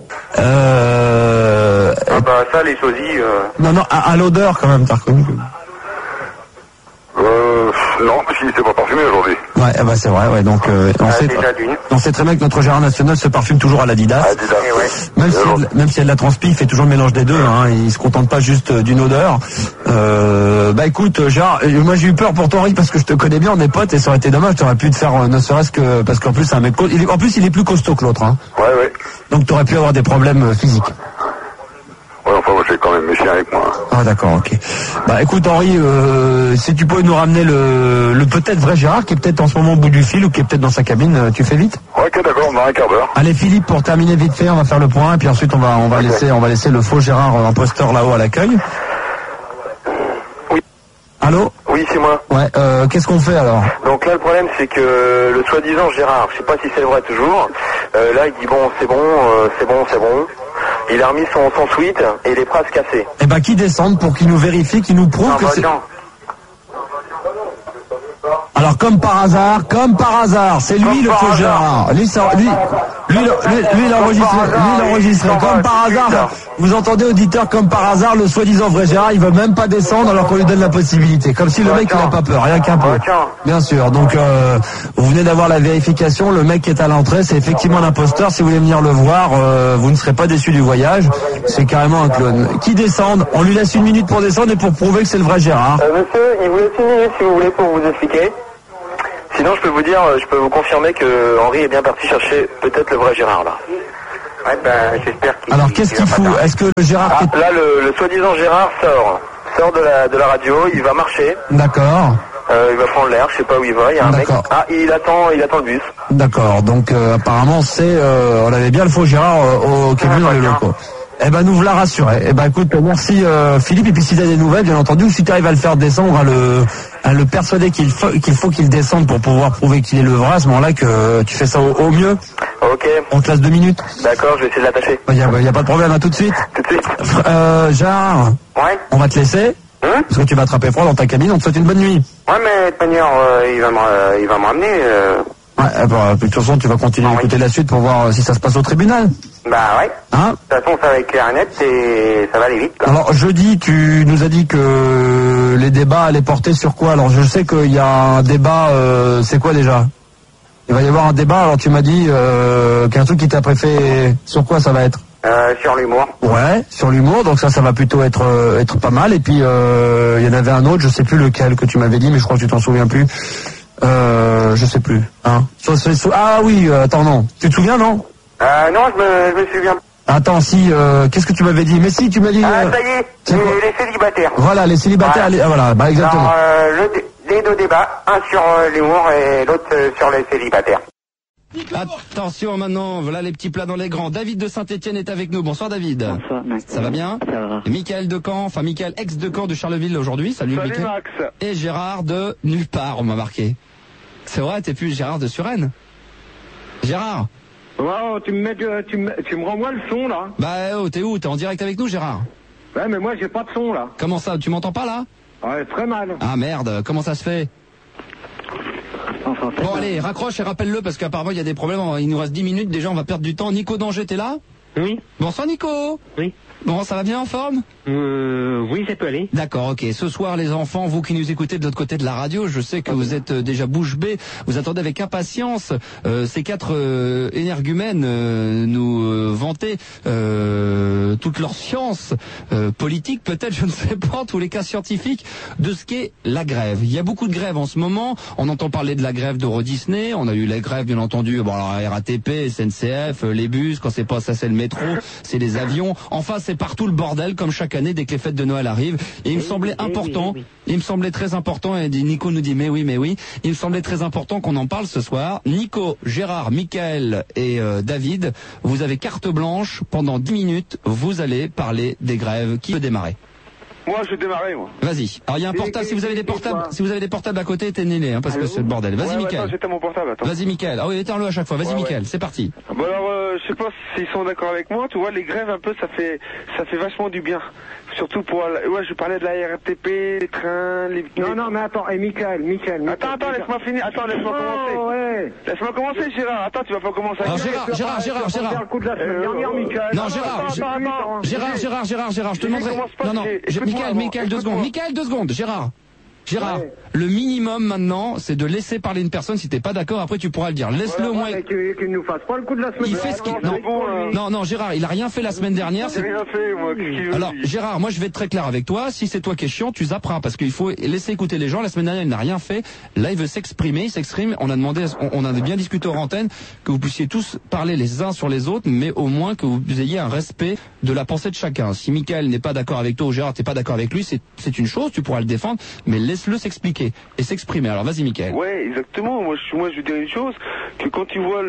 Ça, les sosies... Non, à l'odeur quand même, t'as reconnu. Non, parce qu'il n'était pas parfumé aujourd'hui. Ouais, c'est vrai, ouais. Donc, on sait très bien que notre Gérard national se parfume toujours à l'Adidas. Même s'il y a de la transpi, il fait toujours le mélange des deux. Hein, il se contente pas juste d'une odeur. Écoute, Gérard, moi j'ai eu peur pour toi, Henri, parce que je te connais bien, on est potes, et ça aurait été dommage. T'aurais pu te faire, ne serait-ce que parce qu'en plus c'est un mec. En plus, il est plus costaud que l'autre. Hein. Ouais. Donc t'aurais pu avoir des problèmes physiques. Ouais, enfin, moi j'ai quand même mes chiens avec moi. Ah d'accord, ok. Écoute Henri, si tu pouvais nous ramener le peut-être vrai Gérard qui est peut-être en ce moment au bout du fil ou qui est peut-être dans sa cabine, tu fais vite? Ok, d'accord, dans un quart d'heure. Allez Philippe, pour terminer vite fait, on va faire le point et puis ensuite on va laisser le faux Gérard imposteur là-haut à l'accueil. Oui. Allô? Oui, c'est moi. Ouais, qu'est-ce qu'on fait alors? Donc là le problème c'est que le soi-disant Gérard, je sais pas si c'est le vrai toujours, là il dit c'est bon. Il a remis son suite et les phrases cassées. Qui descende pour qu'il nous vérifie, qu'il nous prouve que c'est... Alors comme par hasard, c'est lui le faux Gérard. Lui, il enregistre. Comme par hasard, vous entendez auditeur, comme par hasard, le soi-disant vrai Gérard, il veut même pas descendre alors qu'on lui donne la possibilité. Comme si le mec il a pas peur, rien qu'un peu. Bien sûr. Donc vous venez d'avoir la vérification, le mec qui est à l'entrée, c'est effectivement l'imposteur. Si vous voulez venir le voir, vous ne serez pas déçus du voyage. C'est carrément un clone. Qui descend? On lui laisse 1 minute pour descendre et pour prouver que c'est le vrai Gérard. Monsieur, il vous laisse 1 minute si vous voulez pour vous expliquer. Sinon, je peux vous confirmer que Henri est bien parti chercher peut-être le vrai Gérard, là. Ouais, ben, j'espère qu'il... Alors, qu'est-ce qu'il fout? Est-ce que le Gérard... Là, le soi-disant Gérard sort de la radio, il va marcher. D'accord. Il va prendre l'air, je sais pas où il va, il y a un mec. Ah, il attend le bus. D'accord, donc apparemment on avait bien le faux Gérard qui est venu dans les locaux. Eh ben nous voilà rassurés. Eh ben écoute, merci Philippe, et puis si tu as des nouvelles, bien entendu, ou si tu arrives à le faire descendre, à le persuader qu'il faut qu'il descende pour pouvoir prouver qu'il est le vrai, à ce moment-là que tu fais ça au mieux. Ok. On te laisse 2 minutes. D'accord, je vais essayer de l'attacher. Il y a pas de problème, à tout de suite. Tout de suite. Gérard, ouais. On va te laisser. Parce que tu vas attraper froid dans ta cabine, on te souhaite une bonne nuit. Ouais, mais de toute manière, il va me ramener. Ouais, de toute façon, tu vas continuer à écouter la suite pour voir si ça se passe au tribunal. Bah ouais. Hein? De toute façon, ça va être clair et net et ça va aller vite. Là. Alors, jeudi, tu nous as dit que les débats allaient porter sur quoi? Alors, je sais qu'il y a un débat, c'est quoi déjà? Il va y avoir un débat, alors tu m'as dit qu'un truc qui t'a préféré, sur quoi ça va être? Sur l'humour. Ouais, sur l'humour, donc ça va plutôt être pas mal. Et puis, il y en avait un autre, je sais plus lequel que tu m'avais dit, mais je crois que tu t'en souviens plus. Je sais plus. Hein. Ah oui, attends, non. Tu te souviens, non? Non, je me souviens. Attends, si, qu'est-ce que tu m'avais dit? Mais si, tu m'as dit... Ah, ça y est, les célibataires. Voilà, les célibataires, ouais. Voilà, bah exactement. Alors, les 2 débats, un sur l'humour et l'autre sur les célibataires. Attention maintenant, voilà les petits plats dans les grands. David de Saint-Etienne est avec nous. Bonsoir David. Bonsoir Max. Ça va bien? Ça va. Et Michael de Caen, enfin Michael ex de Caen de Charleville aujourd'hui. Salut Michael. Max. Et Gérard de nulle part, on m'a marqué. C'est vrai, t'es plus Gérard de Suresnes? Gérard? Wow, tu me renvoies le son là? Bah t'es où? T'es en direct avec nous Gérard? Ouais, mais moi j'ai pas de son là. Comment ça? Tu m'entends pas là? Ouais, très mal. Ah merde, comment ça se fait? Enfin, bon allez, raccroche et rappelle-le parce qu'apparemment il y a des problèmes, il nous reste 10 minutes, déjà on va perdre du temps. Nico Danger, t'es là? Oui. Bonsoir Nico. Oui. Bon, ça va bien en forme? Oui, ça peut aller. D'accord, ok. Ce soir, les enfants, vous qui nous écoutez de l'autre côté de la radio, je sais que vous êtes déjà bouche bée, vous attendez avec impatience ces 4 énergumènes nous vanter toute leur science politique, peut-être, je ne sais pas, en tous les cas scientifiques, de ce qu'est la grève. Il y a beaucoup de grèves en ce moment. On entend parler de la grève d'Euro Disney. On a eu la grève, bien entendu, bon, alors, RATP, SNCF, les bus, quand c'est pas ça, c'est le métro, c'est les avions. Enfin, c'est partout le bordel, comme chaque année, dès que les fêtes de Noël arrivent. Et il me semblait important, il me semblait très important, et Nico nous dit mais oui, il me semblait très important qu'on en parle ce soir. Nico, Gérard, Michael et David, vous avez carte blanche, pendant 10 minutes, vous allez parler des grèves. Qui veut démarrer? Moi, je vais démarrer, moi. Vas-y. Alors, il y a un portable, si vous avez des portables à côté, éteignez-les, hein, parce que c'est le bordel. Vas-y, Michael. Attends, j'éteins mon portable, attends. Vas-y, Michael. Ah oui, éteins-le à chaque fois. Vas-y, Michael, c'est parti. Bon, alors, je sais pas s'ils sont d'accord avec moi, tu vois, les grèves, un peu, ça fait vachement du bien. Surtout pour, ouais, je parlais de la RATP, les trains, les... Non, mais attends, Michael. Attends, laisse-moi finir, laisse-moi commencer. Ouais. Laisse-moi commencer, Gérard. Attends, tu vas pas commencer à... Alors, Gérard. Le coup de la semaine dernière, Michael. Non, Gérard, je te demanderai... Non, Michael, 2 secondes. Michael, 2 secondes. Gérard, ouais. Le minimum maintenant, c'est de laisser parler une personne. Si t'es pas d'accord, après tu pourras le dire. Laisse-le au moins. Qu'il nous fasse pas le coup de la semaine. Il fait ce qu'il... Non, Gérard, il a rien fait la semaine dernière. J'ai rien fait, moi. Alors, Gérard, moi je vais être très clair avec toi. Si c'est toi qui es chiant, tu zapperas parce qu'il faut laisser écouter les gens. La semaine dernière, il n'a rien fait. Là, il veut s'exprimer. Il s'exprime. On a demandé, on a bien discuté hors antenne que vous puissiez tous parler les uns sur les autres, mais au moins que vous ayez un respect de la pensée de chacun. Si Michael n'est pas d'accord avec toi ou Gérard t'es pas d'accord avec lui, c'est une chose, tu pourras le défendre, mais laisse-le s'expliquer et s'exprimer. Alors vas-y, Michael. Ouais, exactement. Moi je dis une chose, que quand tu vois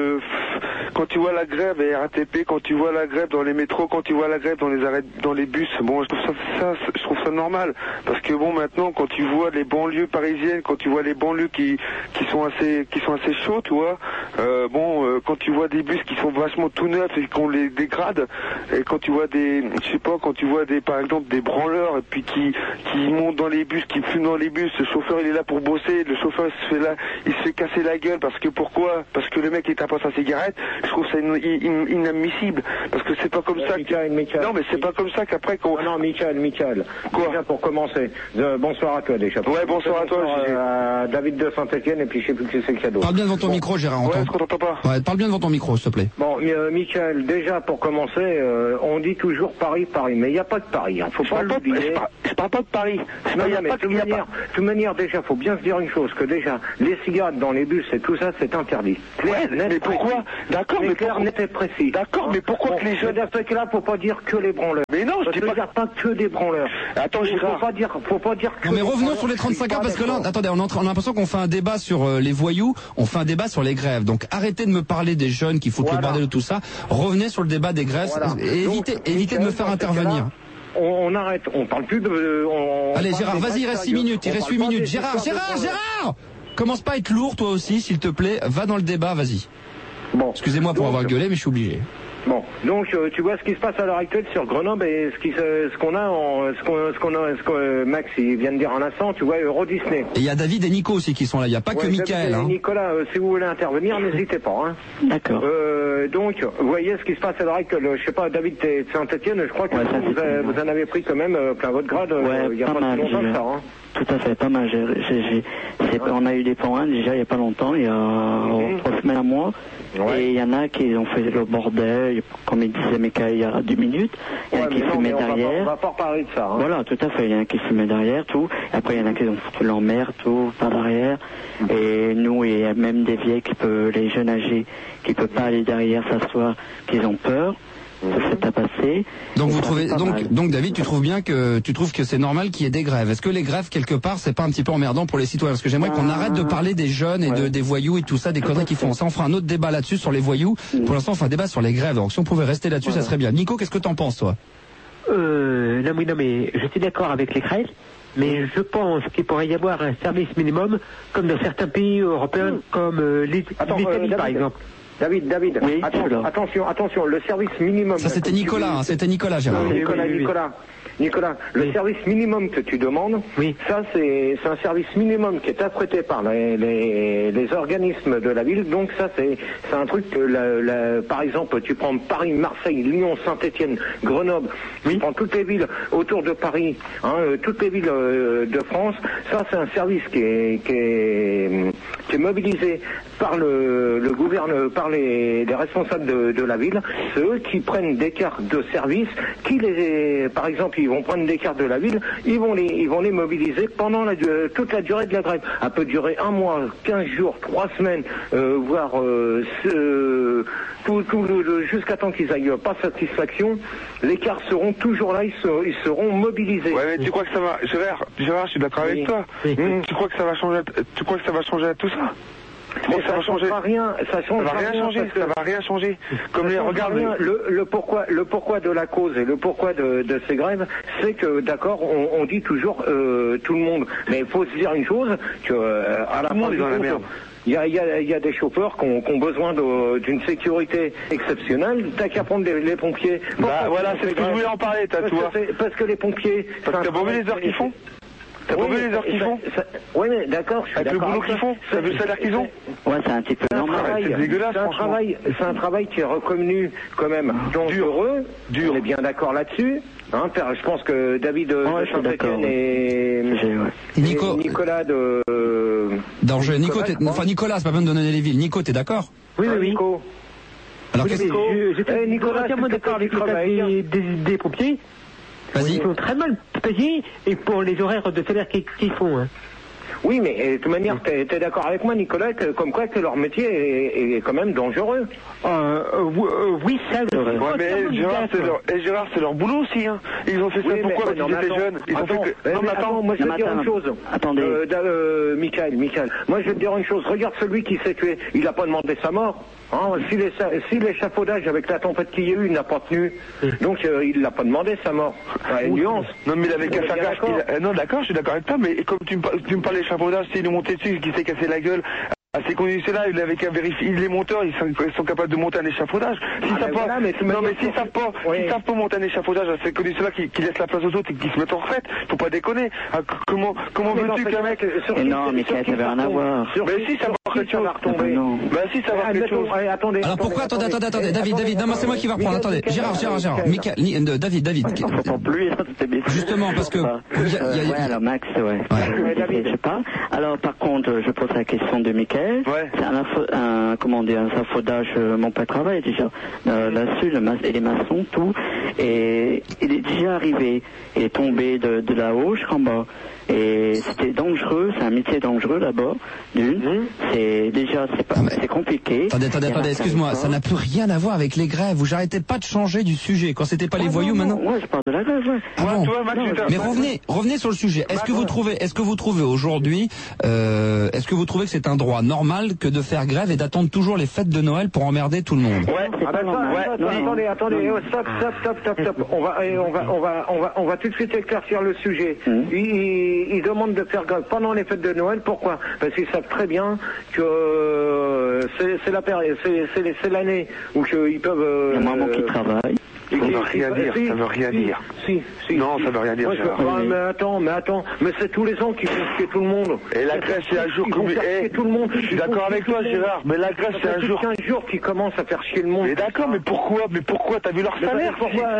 la grève à RATP, quand tu vois la grève dans les métros, quand tu vois la grève dans les bus, bon, je trouve ça normal, parce que bon, maintenant, quand tu vois les banlieues parisiennes, quand tu vois les banlieues qui sont assez chauds, tu vois, Quand tu vois des bus qui sont vachement tout neufs et qu'on les dégrade, et quand tu vois par exemple des branleurs et puis qui montent dans les bus, qui fument dans les bus, le chauffeur il est là pour bosser, le chauffeur il se fait casser la gueule parce que pourquoi? Parce que le mec il tape pas sa cigarette. Je trouve ça inadmissible parce que c'est pas comme ça. Michael. Non mais c'est pas comme ça qu'après qu'on. Non, Michael. Quoi? Déjà pour commencer, bonsoir à toi déjà. Ouais, bonsoir à toi. À David de Saint-Etienne et puis je sais plus qui c'est le cadeau. Parle bien devant ton micro, Gérard. Ouais, on t'entend pas. Ouais, parle bien devant ton micro, s'il te plaît. Bon, Michael, déjà pour commencer, on dit toujours Paris, mais il n'y a pas de Paris. Hein. Faut pas l'oublier. Je parle pas de Paris. De toute manière, déjà, faut bien se dire une chose, que déjà, les cigarettes dans les bus et tout ça, c'est interdit. Clair, net, mais pourquoi? D'accord, mais clair, net et précis. D'accord, mais pourquoi que les jeunes... Dans ce cas-là, faut pas dire que les branleurs. Mais non, je dis pas que des branleurs. Attends, Gérard. Faut pas dire que... Non, mais revenons sur les 35 heures, parce que là, attendez, on a l'impression qu'on fait un débat sur les voyous, on fait un débat sur les grèves. Donc, arrêtez de me parler des jeunes qui foutent le bordel de tout ça. Revenez sur le débat des grèves. Et évitez de me faire intervenir. On arrête, on parle plus de... Allez, Gérard, vas-y, il reste 6 minutes, il reste 8 minutes. Gérard! Commence pas à être lourd, toi aussi, s'il te plaît. Va dans le débat, vas-y. Bon. Excusez-moi pour avoir gueulé, mais je suis obligé. Bon, donc tu vois ce qui se passe à l'heure actuelle sur Grenoble et ce que Max il vient de dire en instant, tu vois, Euro Disney. Et il y a David et Nico aussi qui sont là, il n'y a pas que Michael. Hein. Nicolas, si vous voulez intervenir, n'hésitez pas. Hein. D'accord. Donc, vous voyez ce qui se passe à l'heure actuelle. Je sais pas, David, t'es de Saint-Etienne, je crois que vous en avez pris quand même plein votre grade il n'y a pas si longtemps que ça. Hein. Tout à fait, pas mal. On a eu des points déjà il n'y a pas longtemps, il y a 3 semaines à mois. Ouais. Et il y en a qui ont fait le bordel, comme il disait Michael il y a 2 minutes. Il y en a qui fumaient derrière. On va pas reparler de ça. Hein. Voilà, tout à fait. Il y en a qui fumaient derrière, tout. Et après, il y en a qui ont foutu l'emmerde, tout, par derrière. Et nous, il y a même des vieilles les jeunes âgés, qui peuvent pas aller derrière s'asseoir, qui ont peur. Ça s'est pas passé. Donc vous trouvez, donc David, tu trouves que c'est normal qu'il y ait des grèves. Est-ce que les grèves quelque part c'est pas un petit peu emmerdant pour les citoyens? Parce que j'aimerais qu'on arrête de parler des jeunes et des voyous et tout ça, des conneries qu'ils font. Ça, on fera un autre débat là-dessus sur les voyous. Pour l'instant, on fait un débat sur les grèves. Donc si on pouvait rester là-dessus, ça serait bien. Nico, qu'est-ce que t'en penses, toi? Non mais je suis d'accord avec les grèves. Mais je pense qu'il pourrait y avoir un service minimum, comme dans certains pays européens, comme l'Italie par exemple. David, oui, attention, le service minimum... Ça c'était Nicolas, Gérard. Nicolas, le service minimum que tu demandes, ça c'est un service minimum qui est apprêté par les organismes de la ville, donc ça c'est un truc que, par exemple, tu prends Paris, Marseille, Lyon, Saint-Etienne, Grenoble, tu prends toutes les villes autour de Paris, toutes les villes de France, ça c'est un service qui est mobilisé par le gouvernement, par les responsables de la ville. C'est eux qui prennent des cartes de service, par exemple, ils vont prendre des cartes de la ville, ils vont les mobiliser pendant toute la durée de la grève. Elle peut durer 1 mois, 15 jours, 3 semaines, voire jusqu'à temps qu'ils aillent pas satisfaction. Les cartes seront toujours là, ils seront mobilisés. Ouais, mais tu crois que ça va, Gérard, je suis d'accord avec toi. Tu crois que ça va changer à tout ça? Mais ça changera rien, ça va rien changer. Comme regarde le pourquoi de la cause et le pourquoi de ces grèves, c'est que d'accord, on dit toujours tout le monde, mais il faut se dire une chose, que à la fin du compte, il y a des chauffeurs qui ont besoin d'une sécurité exceptionnelle. T'as qu'à prendre les pompiers. Voilà, c'est ce que je voulais en parler, tu vois. Parce que les pompiers. Parce que t'as pas vu les heures qu'ils font? T'as pas vu les heures qu'ils font? Oui, mais d'accord, je suis d'accord. Avec le boulot qu'ils font? T'as vu le salaire qu'ils ont? Ouais, c'est un petit peu normal. C'est dégueulasse, franchement. C'est un travail qui est reconnu quand même dangereux. On est bien d'accord là-dessus. Je pense que David de Saint-Etienne et Nicolas d'Angers. Nicolas, c'est pas besoin de donner les villes. Nico, t'es d'accord? Oui. Nico. Alors j'étais entièrement d'accord avec des pompiers. Vas-y. Ils sont très mal payés et pour les horaires de salaire qu'ils font. Hein. Oui, mais de toute manière, t'es d'accord avec moi, Nicolas, comme quoi que leur métier est quand même dangereux. Oui, ça. Ouais, mais Gérard, c'est leur boulot aussi. Hein. Ils ont fait ça pourquoi quand ils étaient jeunes? Moi je vais te dire une chose. Attendez. Michael, moi je vais te dire une chose. Regarde celui qui s'est tué. Il n'a pas demandé sa mort. Si l'échafaudage avec la tempête qu'il y a eu, il n'a pas tenu, donc il l'a pas demandé sa mort. Une nuance. Non, mais il avait qu'à faire gaffe. Non, d'accord, je suis d'accord avec toi, mais comme tu me parles d'échafaudage, s'il est monté dessus, qu'il s'est cassé la gueule. À ces conditions-là, il avait qu'à vérifier. Les monteurs, ils sont capables de monter un échafaudage. Si ça pas, non, mais s'ils savent pas monter un échafaudage à ces conditions-là, qu'ils laissent la place aux autres et qu'ils se mettent en retraite, faut pas déconner. Comment veux-tu qu'un mec... Non, mais ça n'avait rien à voir. Mais si, ça va quelque chose. Bah si, ça va quelque chose. Alors pourquoi, attendez, David, non, c'est moi qui va reprendre, attendez. Gérard, David. Justement, parce que... Ouais, alors Max, ouais. Je sais pas. Alors par contre, je pose la question de Michael. C'est un safoudage, mon père travaille déjà là-dessus, et les maçons, tout. Et il est déjà arrivé, il est tombé de là-haut jusqu'en bas. Et c'était dangereux, c'est un métier dangereux là-bas, c'est déjà, c'est compliqué. Attendez, excuse-moi, ça n'a plus rien à voir avec les grèves, vous j'arrêtez pas de changer du sujet, quand c'était pas les voyous maintenant. Ouais, je parle de la grève, ouais. Ah bon. Mais revenez sur le sujet, est-ce que vous trouvez aujourd'hui, est-ce que vous trouvez que c'est un droit normal que de faire grève et d'attendre toujours les fêtes de Noël pour emmerder tout le monde? Attendez, stop. On va tout de suite éclaircir le sujet. Ils demandent de faire grève pendant les fêtes de Noël. Pourquoi? Parce qu'ils savent très bien que c'est la période, c'est l'année où ils peuvent. Il y a maman qui travaille. Ça veut rien dire. Si. Non, ça veut rien dire. Mais attends, mais c'est tous les ans qu'ils font chier tout le monde. Et la grève, c'est un jour comme tout le monde. Je suis d'accord avec toi, Gérard, mais la grève, c'est un jour. 15 jours qui commencent à faire chier le monde. Mais d'accord, mais pourquoi? T'as vu leur salaire?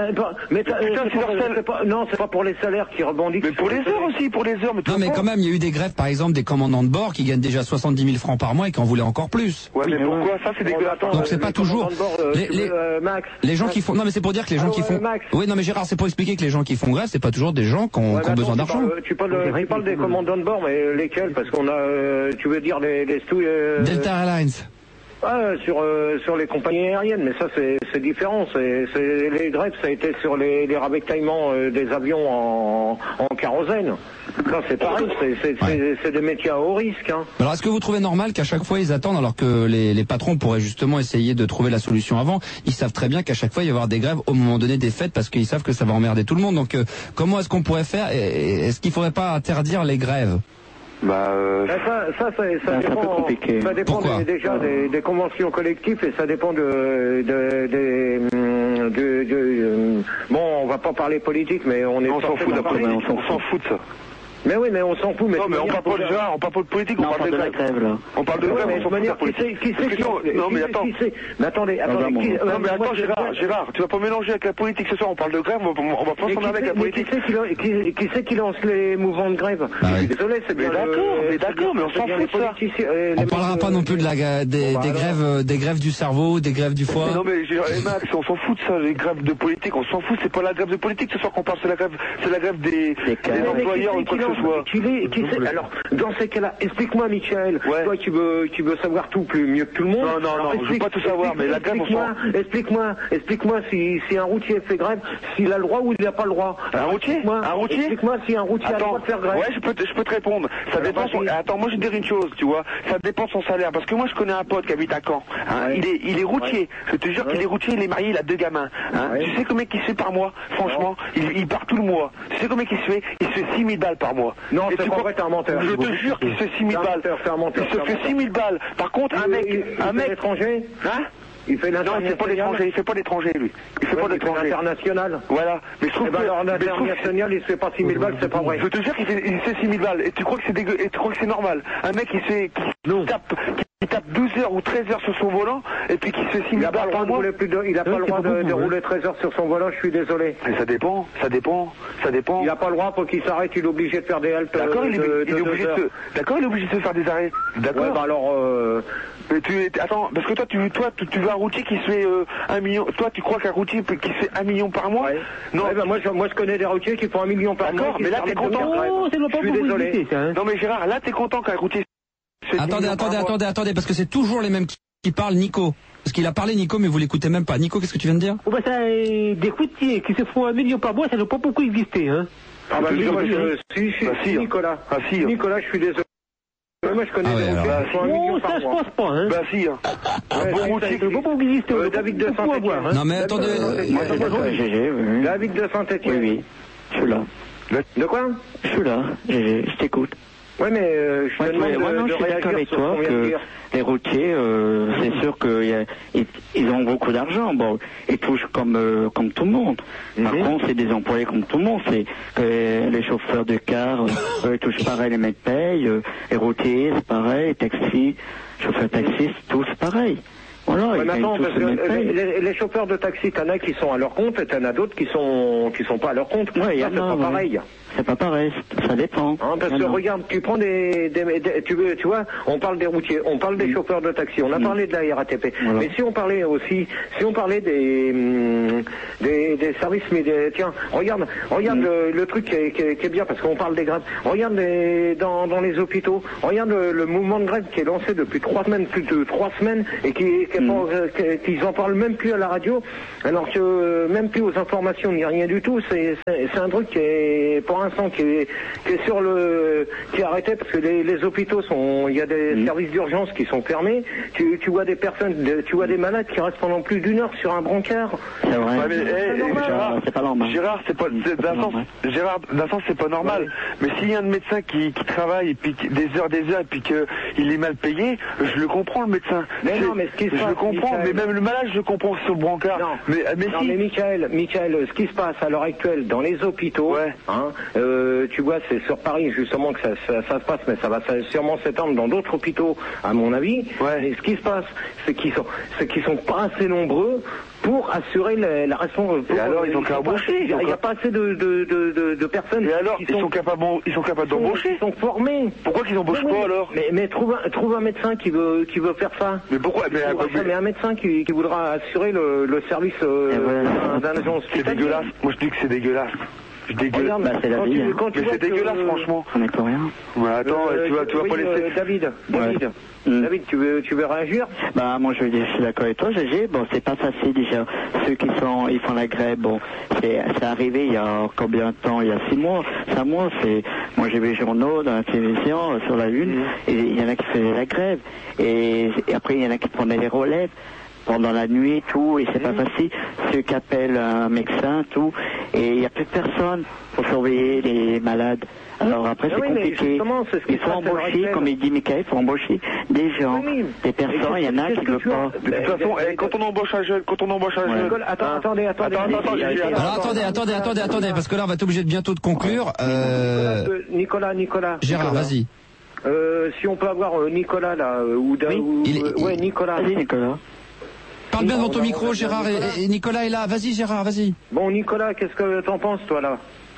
Non, c'est pas pour les salaires qui rebondissent. Mais pour les heures aussi, Non, mais quand même, il y a eu des grèves, par exemple, des commandants de bord qui gagnent déjà 70 000 francs par mois et qui en voulaient encore plus. Ouais, mais pourquoi? Ça, c'est dégueulasse. Donc c'est pas toujours. Les gens qui font. Non, mais c'est pour dire que les gens qui font. Oui, non, mais Gérard, c'est pour expliquer que les gens qui font grève, c'est pas toujours des gens qui ont besoin d'argent. Tu parles des commandants de bord, mais lesquels? Parce qu'on a, tu veux dire les Delta Airlines. Sur les compagnies aériennes, mais ça c'est différent. Les grèves, ça a été sur les ravitaillements des avions en kérosène. Ça c'est pareil, c'est des métiers à haut risque. Hein. Alors est-ce que vous trouvez normal qu'à chaque fois ils attendent alors que les patrons pourraient justement essayer de trouver la solution avant? Ils savent très bien qu'à chaque fois il va y avoir des grèves au moment donné des fêtes parce qu'ils savent que ça va emmerder tout le monde. Donc comment est-ce qu'on pourrait faire? Est-ce qu'il faudrait pas interdire les grèves? Ça dépend. Ça dépend déjà des conventions collectives et ça dépend bon, on va pas parler politique, mais on s'en fout de ça. Mais oui, mais on s'en fout. Non, mais on parle pas de Gérard, on parle pas de politique, on parle de la grève, là. On parle de grève, on s'en fout de la politique. Non, mais attends. Mais attendez. Non, mais attends, Gérard, tu vas pas mélanger avec la politique ce soir, on parle de grève, on va pas s'en avec la politique. Qui c'est qui lance les mouvements de grève? Je suis désolé, c'est bien. Mais d'accord, mais on s'en fout de ça. On parlera pas non plus de des grèves du cerveau, des grèves du foie. Non, mais Max, on s'en fout de ça, les grèves de politique, on s'en fout, c'est pas la grève de politique ce soir qu'on parle, c'est la grève des employeurs ou quoi que ce soit. Alors, dans ces cas-là, explique-moi, Michael. Toi, tu veux savoir tout mieux que tout le monde. Non, je veux pas tout savoir, mais la grève, explique-moi si un routier fait grève, s'il a le droit ou il n'a pas le droit. Un routier? Explique-moi si un routier a le droit de faire grève. Ouais, je peux te répondre. Ça dépend. Attends, moi je vais te dire une chose, tu vois. Ça dépend de son salaire, parce que moi je connais un pote qui habite à Caen. Il est routier. Je te jure qu'il est routier. Il est marié, il a 2 gamins. Tu sais combien il se fait par mois? Franchement, il part tout le mois. Tu sais combien il se fait? Il se fait 6 000 balles par mois. Non, c'est pas vrai, t'es un menteur. Je te jure qu'il se fait 6 000 balles. Il se fait 6 000 balles. Par contre, un mec étranger. Hein? Il fait l'international. Non, il fait pas l'étranger, il fait pas l'étranger, lui. Il fait pas l'étranger. International. Voilà. Mais je trouve que. Alors, international, il se fait pas 6 000 balles, c'est pas vrai. Je te jure qu'il fait 6 000 balles. Et tu crois que c'est dégueu, et tu crois que c'est normal. Un mec qui tape 12 heures ou 13 heures sur son volant, et puis qui se fait 6 000 balles par mois. Il a pas le droit de rouler 13 heures sur son volant, je suis désolé. Mais ça dépend. Il a pas le droit pour qu'il s'arrête, il est obligé de faire des haltes. D'accord, il est obligé de se faire des arrêts. D'accord. Ouais, bah alors, mais attends, parce que toi, tu veux un routier qui se fait 1 million. Toi, tu crois qu'un routier qui se fait 1 million par mois? Non. Ouais, bah moi, je connais des routiers qui font 1 million par mois. D'accord, mais là, t'es content. Je suis désolé. Non, mais Gérard, là, t'es content qu'un routier. Attendez, parce que c'est toujours les mêmes qui parlent, Nico. Parce qu'il a parlé, Nico, mais vous l'écoutez même pas. Nico, qu'est-ce que tu viens de dire? Des routiers qui se font 1 million par mois, ça ne peut pas beaucoup exister, hein. Ah bah, si, Nicolas. Ah si. Nicolas, je suis désolé. Moi, je connais des routiers qui font 1 million par mois. Ça, je pense pas, hein. Bah si, un bon routier qui peut pas exister. David de Saint-Étienne. Non, mais attendez. David de Saint-Étienne. Oui, je suis là. De quoi? Je suis là, je t'écoute. Oui, mais je te demande je suis d'accord avec toi que les routiers, c'est sûr qu'ils ont beaucoup d'argent. Bon, ils touchent comme tout le monde. Par contre, c'est des employés comme tout le monde. C'est que les chauffeurs de car, ils touchent pareil, les mecs payent. Les routiers, c'est pareil. Les taxis, chauffeurs taxis, tous pareil. Voilà, ouais, maintenant, parce que les chauffeurs de taxi, t'en as qui sont à leur compte et t'en as d'autres qui sont pas à leur compte. Ouais, c'est pas pareil. C'est pas pareil, ça dépend. Parce que regarde, tu prends tu vois, on parle des routiers, on parle des chauffeurs de taxi, on a parlé de la RATP. Voilà. Mais si on parlait des services médias, tiens, regarde le truc qui est bien, parce qu'on parle des grèves. Regarde dans les hôpitaux, regarde le mouvement de grève qui est lancé depuis plus de 3 semaines, et qu'ils en parlent même plus à la radio, alors que même plus aux informations ni rien du tout. C'est un truc qui est pour l'instant qui est arrêté, parce que les hôpitaux il y a des services d'urgence qui sont fermés. Tu vois des personnes, tu vois des malades qui restent pendant plus d'1 heure sur un brancard. C'est vrai. Ouais, mais, Gérard, c'est pas normal. Gérard, d'un sens, c'est pas normal. Ouais. Mais s'il y a un médecin qui travaille et puis des heures et puis qu'il est mal payé, je le comprends, le médecin. Mais non, mais ce qui se passe, je le comprends, Michael, mais même le malade, je le comprends sur le brancard. Non, mais Michael, ce qui se passe à l'heure actuelle dans les hôpitaux, tu vois, c'est sur Paris justement que ça se passe, mais ça va sûrement s'étendre dans d'autres hôpitaux, à mon avis. Ouais. Et ce qui se passe, c'est qu'ils sont pas assez nombreux pour assurer la raison. Et alors, ils ont qu'à embaucher. Il n'y a pas assez de personnes. Et alors, ils sont capables d'embaucher. Ils sont formés. Pourquoi qu'ils n'embauchent pas alors? Mais trouve un médecin qui veut faire ça. Mais pourquoi? Mais un médecin qui voudra assurer le service d'un agent hospitalier. C'est dégueulasse. Moi, je dis que c'est dégueulasse. Regarde, c'est la vie. Mais c'est dégueulasse, franchement. On n'est pour rien. Ouais, attends, tu vas pas laisser. David, tu veux réagir? Bah, moi, je suis d'accord avec toi, Gégé. Bon, c'est pas facile, déjà. Ceux ils font la grève, bon, c'est arrivé il y a combien de temps? Il y a 6 mois. 5 mois, moi, j'ai vu les journaux dans la télévision, sur la Une, et il y en a qui faisaient la grève. Et après, il y en a qui prenaient les relèves pendant la nuit, tout, et c'est pas facile. Ceux qui appellent un médecin, tout, et il n'y a plus de personne pour surveiller les malades. Alors après, c'est compliqué. Il faut embaucher, comme il dit Michael, il faut embaucher des gens, des personnes, il y en a qui ne veulent pas. De toute façon, quand on embauche un jeune, Attendez. Alors attendez, parce que là, on va être obligé de bientôt de conclure. Nicolas. Gérard, vas-y. Si on peut avoir Nicolas, là, Nicolas. Vas-y, Nicolas. Parle bien dans ton micro, Gérard, et Nicolas est là. Vas-y, Gérard, vas-y. Bon, Nicolas, qu'est-ce que t'en penses, toi, là?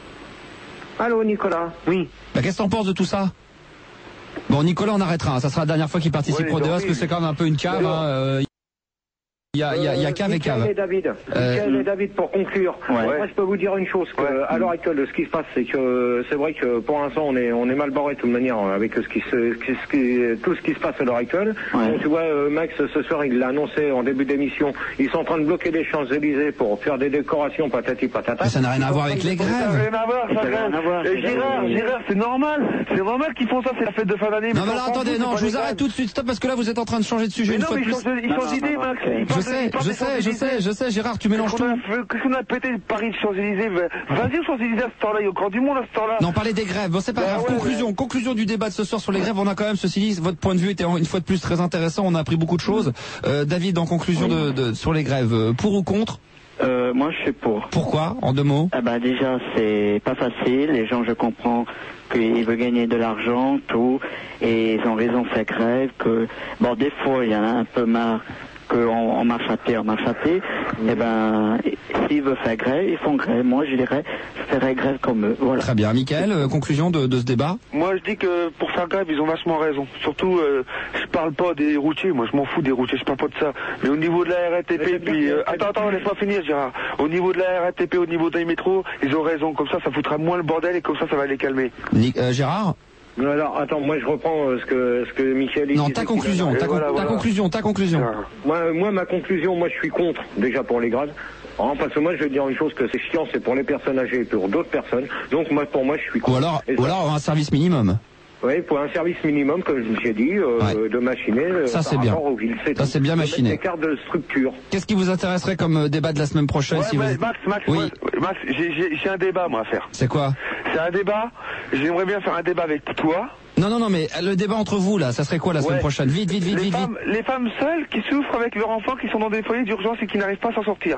Allô, Nicolas? Oui. Bah, qu'est-ce que t'en penses de tout ça? Bon, Nicolas, on arrêtera. Ça sera la dernière fois qu'il participe au débat, parce que c'est quand même un peu une cave. Il y a cave et cave. Michael et David, pour conclure, moi je peux vous dire une chose, à l'heure actuelle, ce qui se passe, c'est que c'est vrai que pour l'instant on est mal barré de toute manière avec tout ce qui se passe à l'heure actuelle. Donc, tu vois, Max ce soir il l'a annoncé en début d'émission, ils sont en train de bloquer les Champs-Élysées pour faire des décorations patati patata. Mais ça n'a rien à voir avec les grèves. Ça n'a rien à voir, Et Gérard, c'est normal qu'ils font ça, c'est la fête de fin d'année. Non mais alors attendez, non, je vous arrête tout de suite, stop, parce que là vous êtes en train de changer de sujet une fois de plus. Ils changent d'idée, Max. Je sais, Gérard, tu mélanges tout. Qu'est-ce qu'on a pété Paris de Champs-Élysées? Vas-y aux Champs-Élysées à ce temps-là, il y a encore du monde à ce temps-là. Non, parler des grèves, bon c'est pas grave. Conclusion du débat de ce soir sur les grèves, on a quand même, ceci dit, votre point de vue était une fois de plus très intéressant, on a appris beaucoup de choses. David, en conclusion sur les grèves, pour ou contre? Moi je suis pour. Pourquoi, en 2 mots? Déjà c'est pas facile, les gens je comprends qu'ils veulent gagner de l'argent, tout, et ils ont raison de faire grève, des fois il y en a un peu marre qu'on marche à pied, s'ils veulent faire grève, ils font grève. Moi, je dirais, je ferais grève comme eux. Voilà. Très bien. Michael, conclusion de ce débat? Moi, je dis que pour faire grève, ils ont vachement raison. Surtout, je parle pas des routiers. Moi, je m'en fous des routiers. Je parle pas de ça. Mais au niveau de la RATP, puis... Attends, laisse-moi finir, Gérard. Au niveau de la RATP, au niveau des métros, ils ont raison. Comme ça foutra moins le bordel et comme ça va les calmer. Gérard? Alors, attends, moi je reprends ce que Michel dit. Non, ta conclusion. Moi, ma conclusion, moi je suis contre, déjà pour les grèves. Parce que moi je vais dire une chose, que c'est chiant, c'est pour les personnes âgées et pour d'autres personnes. Donc pour moi je suis contre. Ou alors un service minimum. Oui, pour un service minimum, comme j'ai dit, de machiner. Ça c'est bien. Ça c'est bien machiné. Des cartes de structure. Qu'est-ce qui vous intéresserait comme débat de la semaine prochaine Max, j'ai un débat moi à faire. C'est quoi? C'est un débat. J'aimerais bien faire un débat avec toi. Non, mais le débat entre vous, là, ça serait quoi la semaine prochaine? Vite. Les femmes seules qui souffrent avec leurs enfants qui sont dans des foyers d'urgence et qui n'arrivent pas à s'en sortir.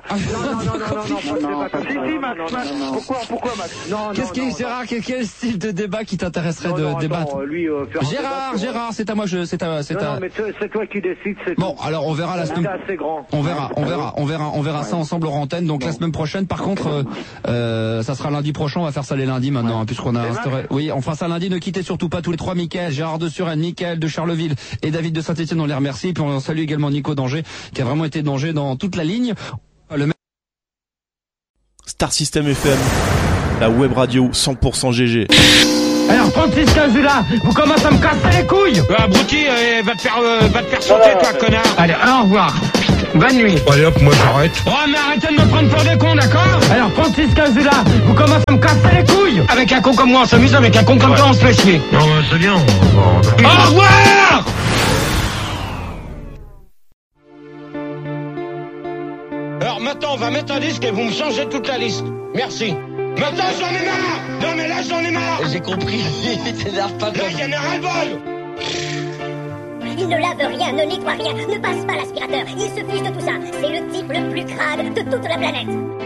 Si, Max. Pourquoi, Max? Qu'est-ce qui est, Gérard, quel style de débat qui t'intéresserait de débattre? Gérard, c'est à moi, c'est à... Non, mais c'est toi qui décides, c'est bon, alors on verra la semaine... assez grand. On verra ça ensemble en antenne, donc la semaine prochaine, par contre, ça sera lundi prochain, on va faire ça les lundis maintenant, puisqu'on a instauré... Oui, on fera ça lundi, ne quittez surtout pas tous les trois Mickaël, Gérard de Suresnes, Mickaël de Charleville et David de Saint-Etienne, on les remercie, puis on salue également Nico d'Angers, qui a vraiment été d'Angers dans toute la ligne. Star System FM, la web radio 100% GG. Alors, Francis Cazula, vous commencez à me casser les couilles. Abruti, va te faire sauter, toi, connard. Allez, au revoir. Bonne nuit. Allez hop, moi j'arrête. Oh, mais arrêtez de me prendre pour des cons, d'accord? Alors, Francis Cazula, vous commencez à me casser les couilles. Avec un con comme moi, on s'amuse, avec un con comme toi, on se fait chier. Non, c'est bien. Au revoir. Alors maintenant, on va mettre un disque et vous me changez toute la liste. Merci. Maintenant, j'en ai marre. Non, mais là, j'en ai marre. J'ai compris. T'énerve pas. Là, il y en a ras-le-bol. Il ne lave rien, ne nettoie rien, ne passe pas l'aspirateur. Il se fiche de tout ça. C'est le type le plus crade de toute la planète.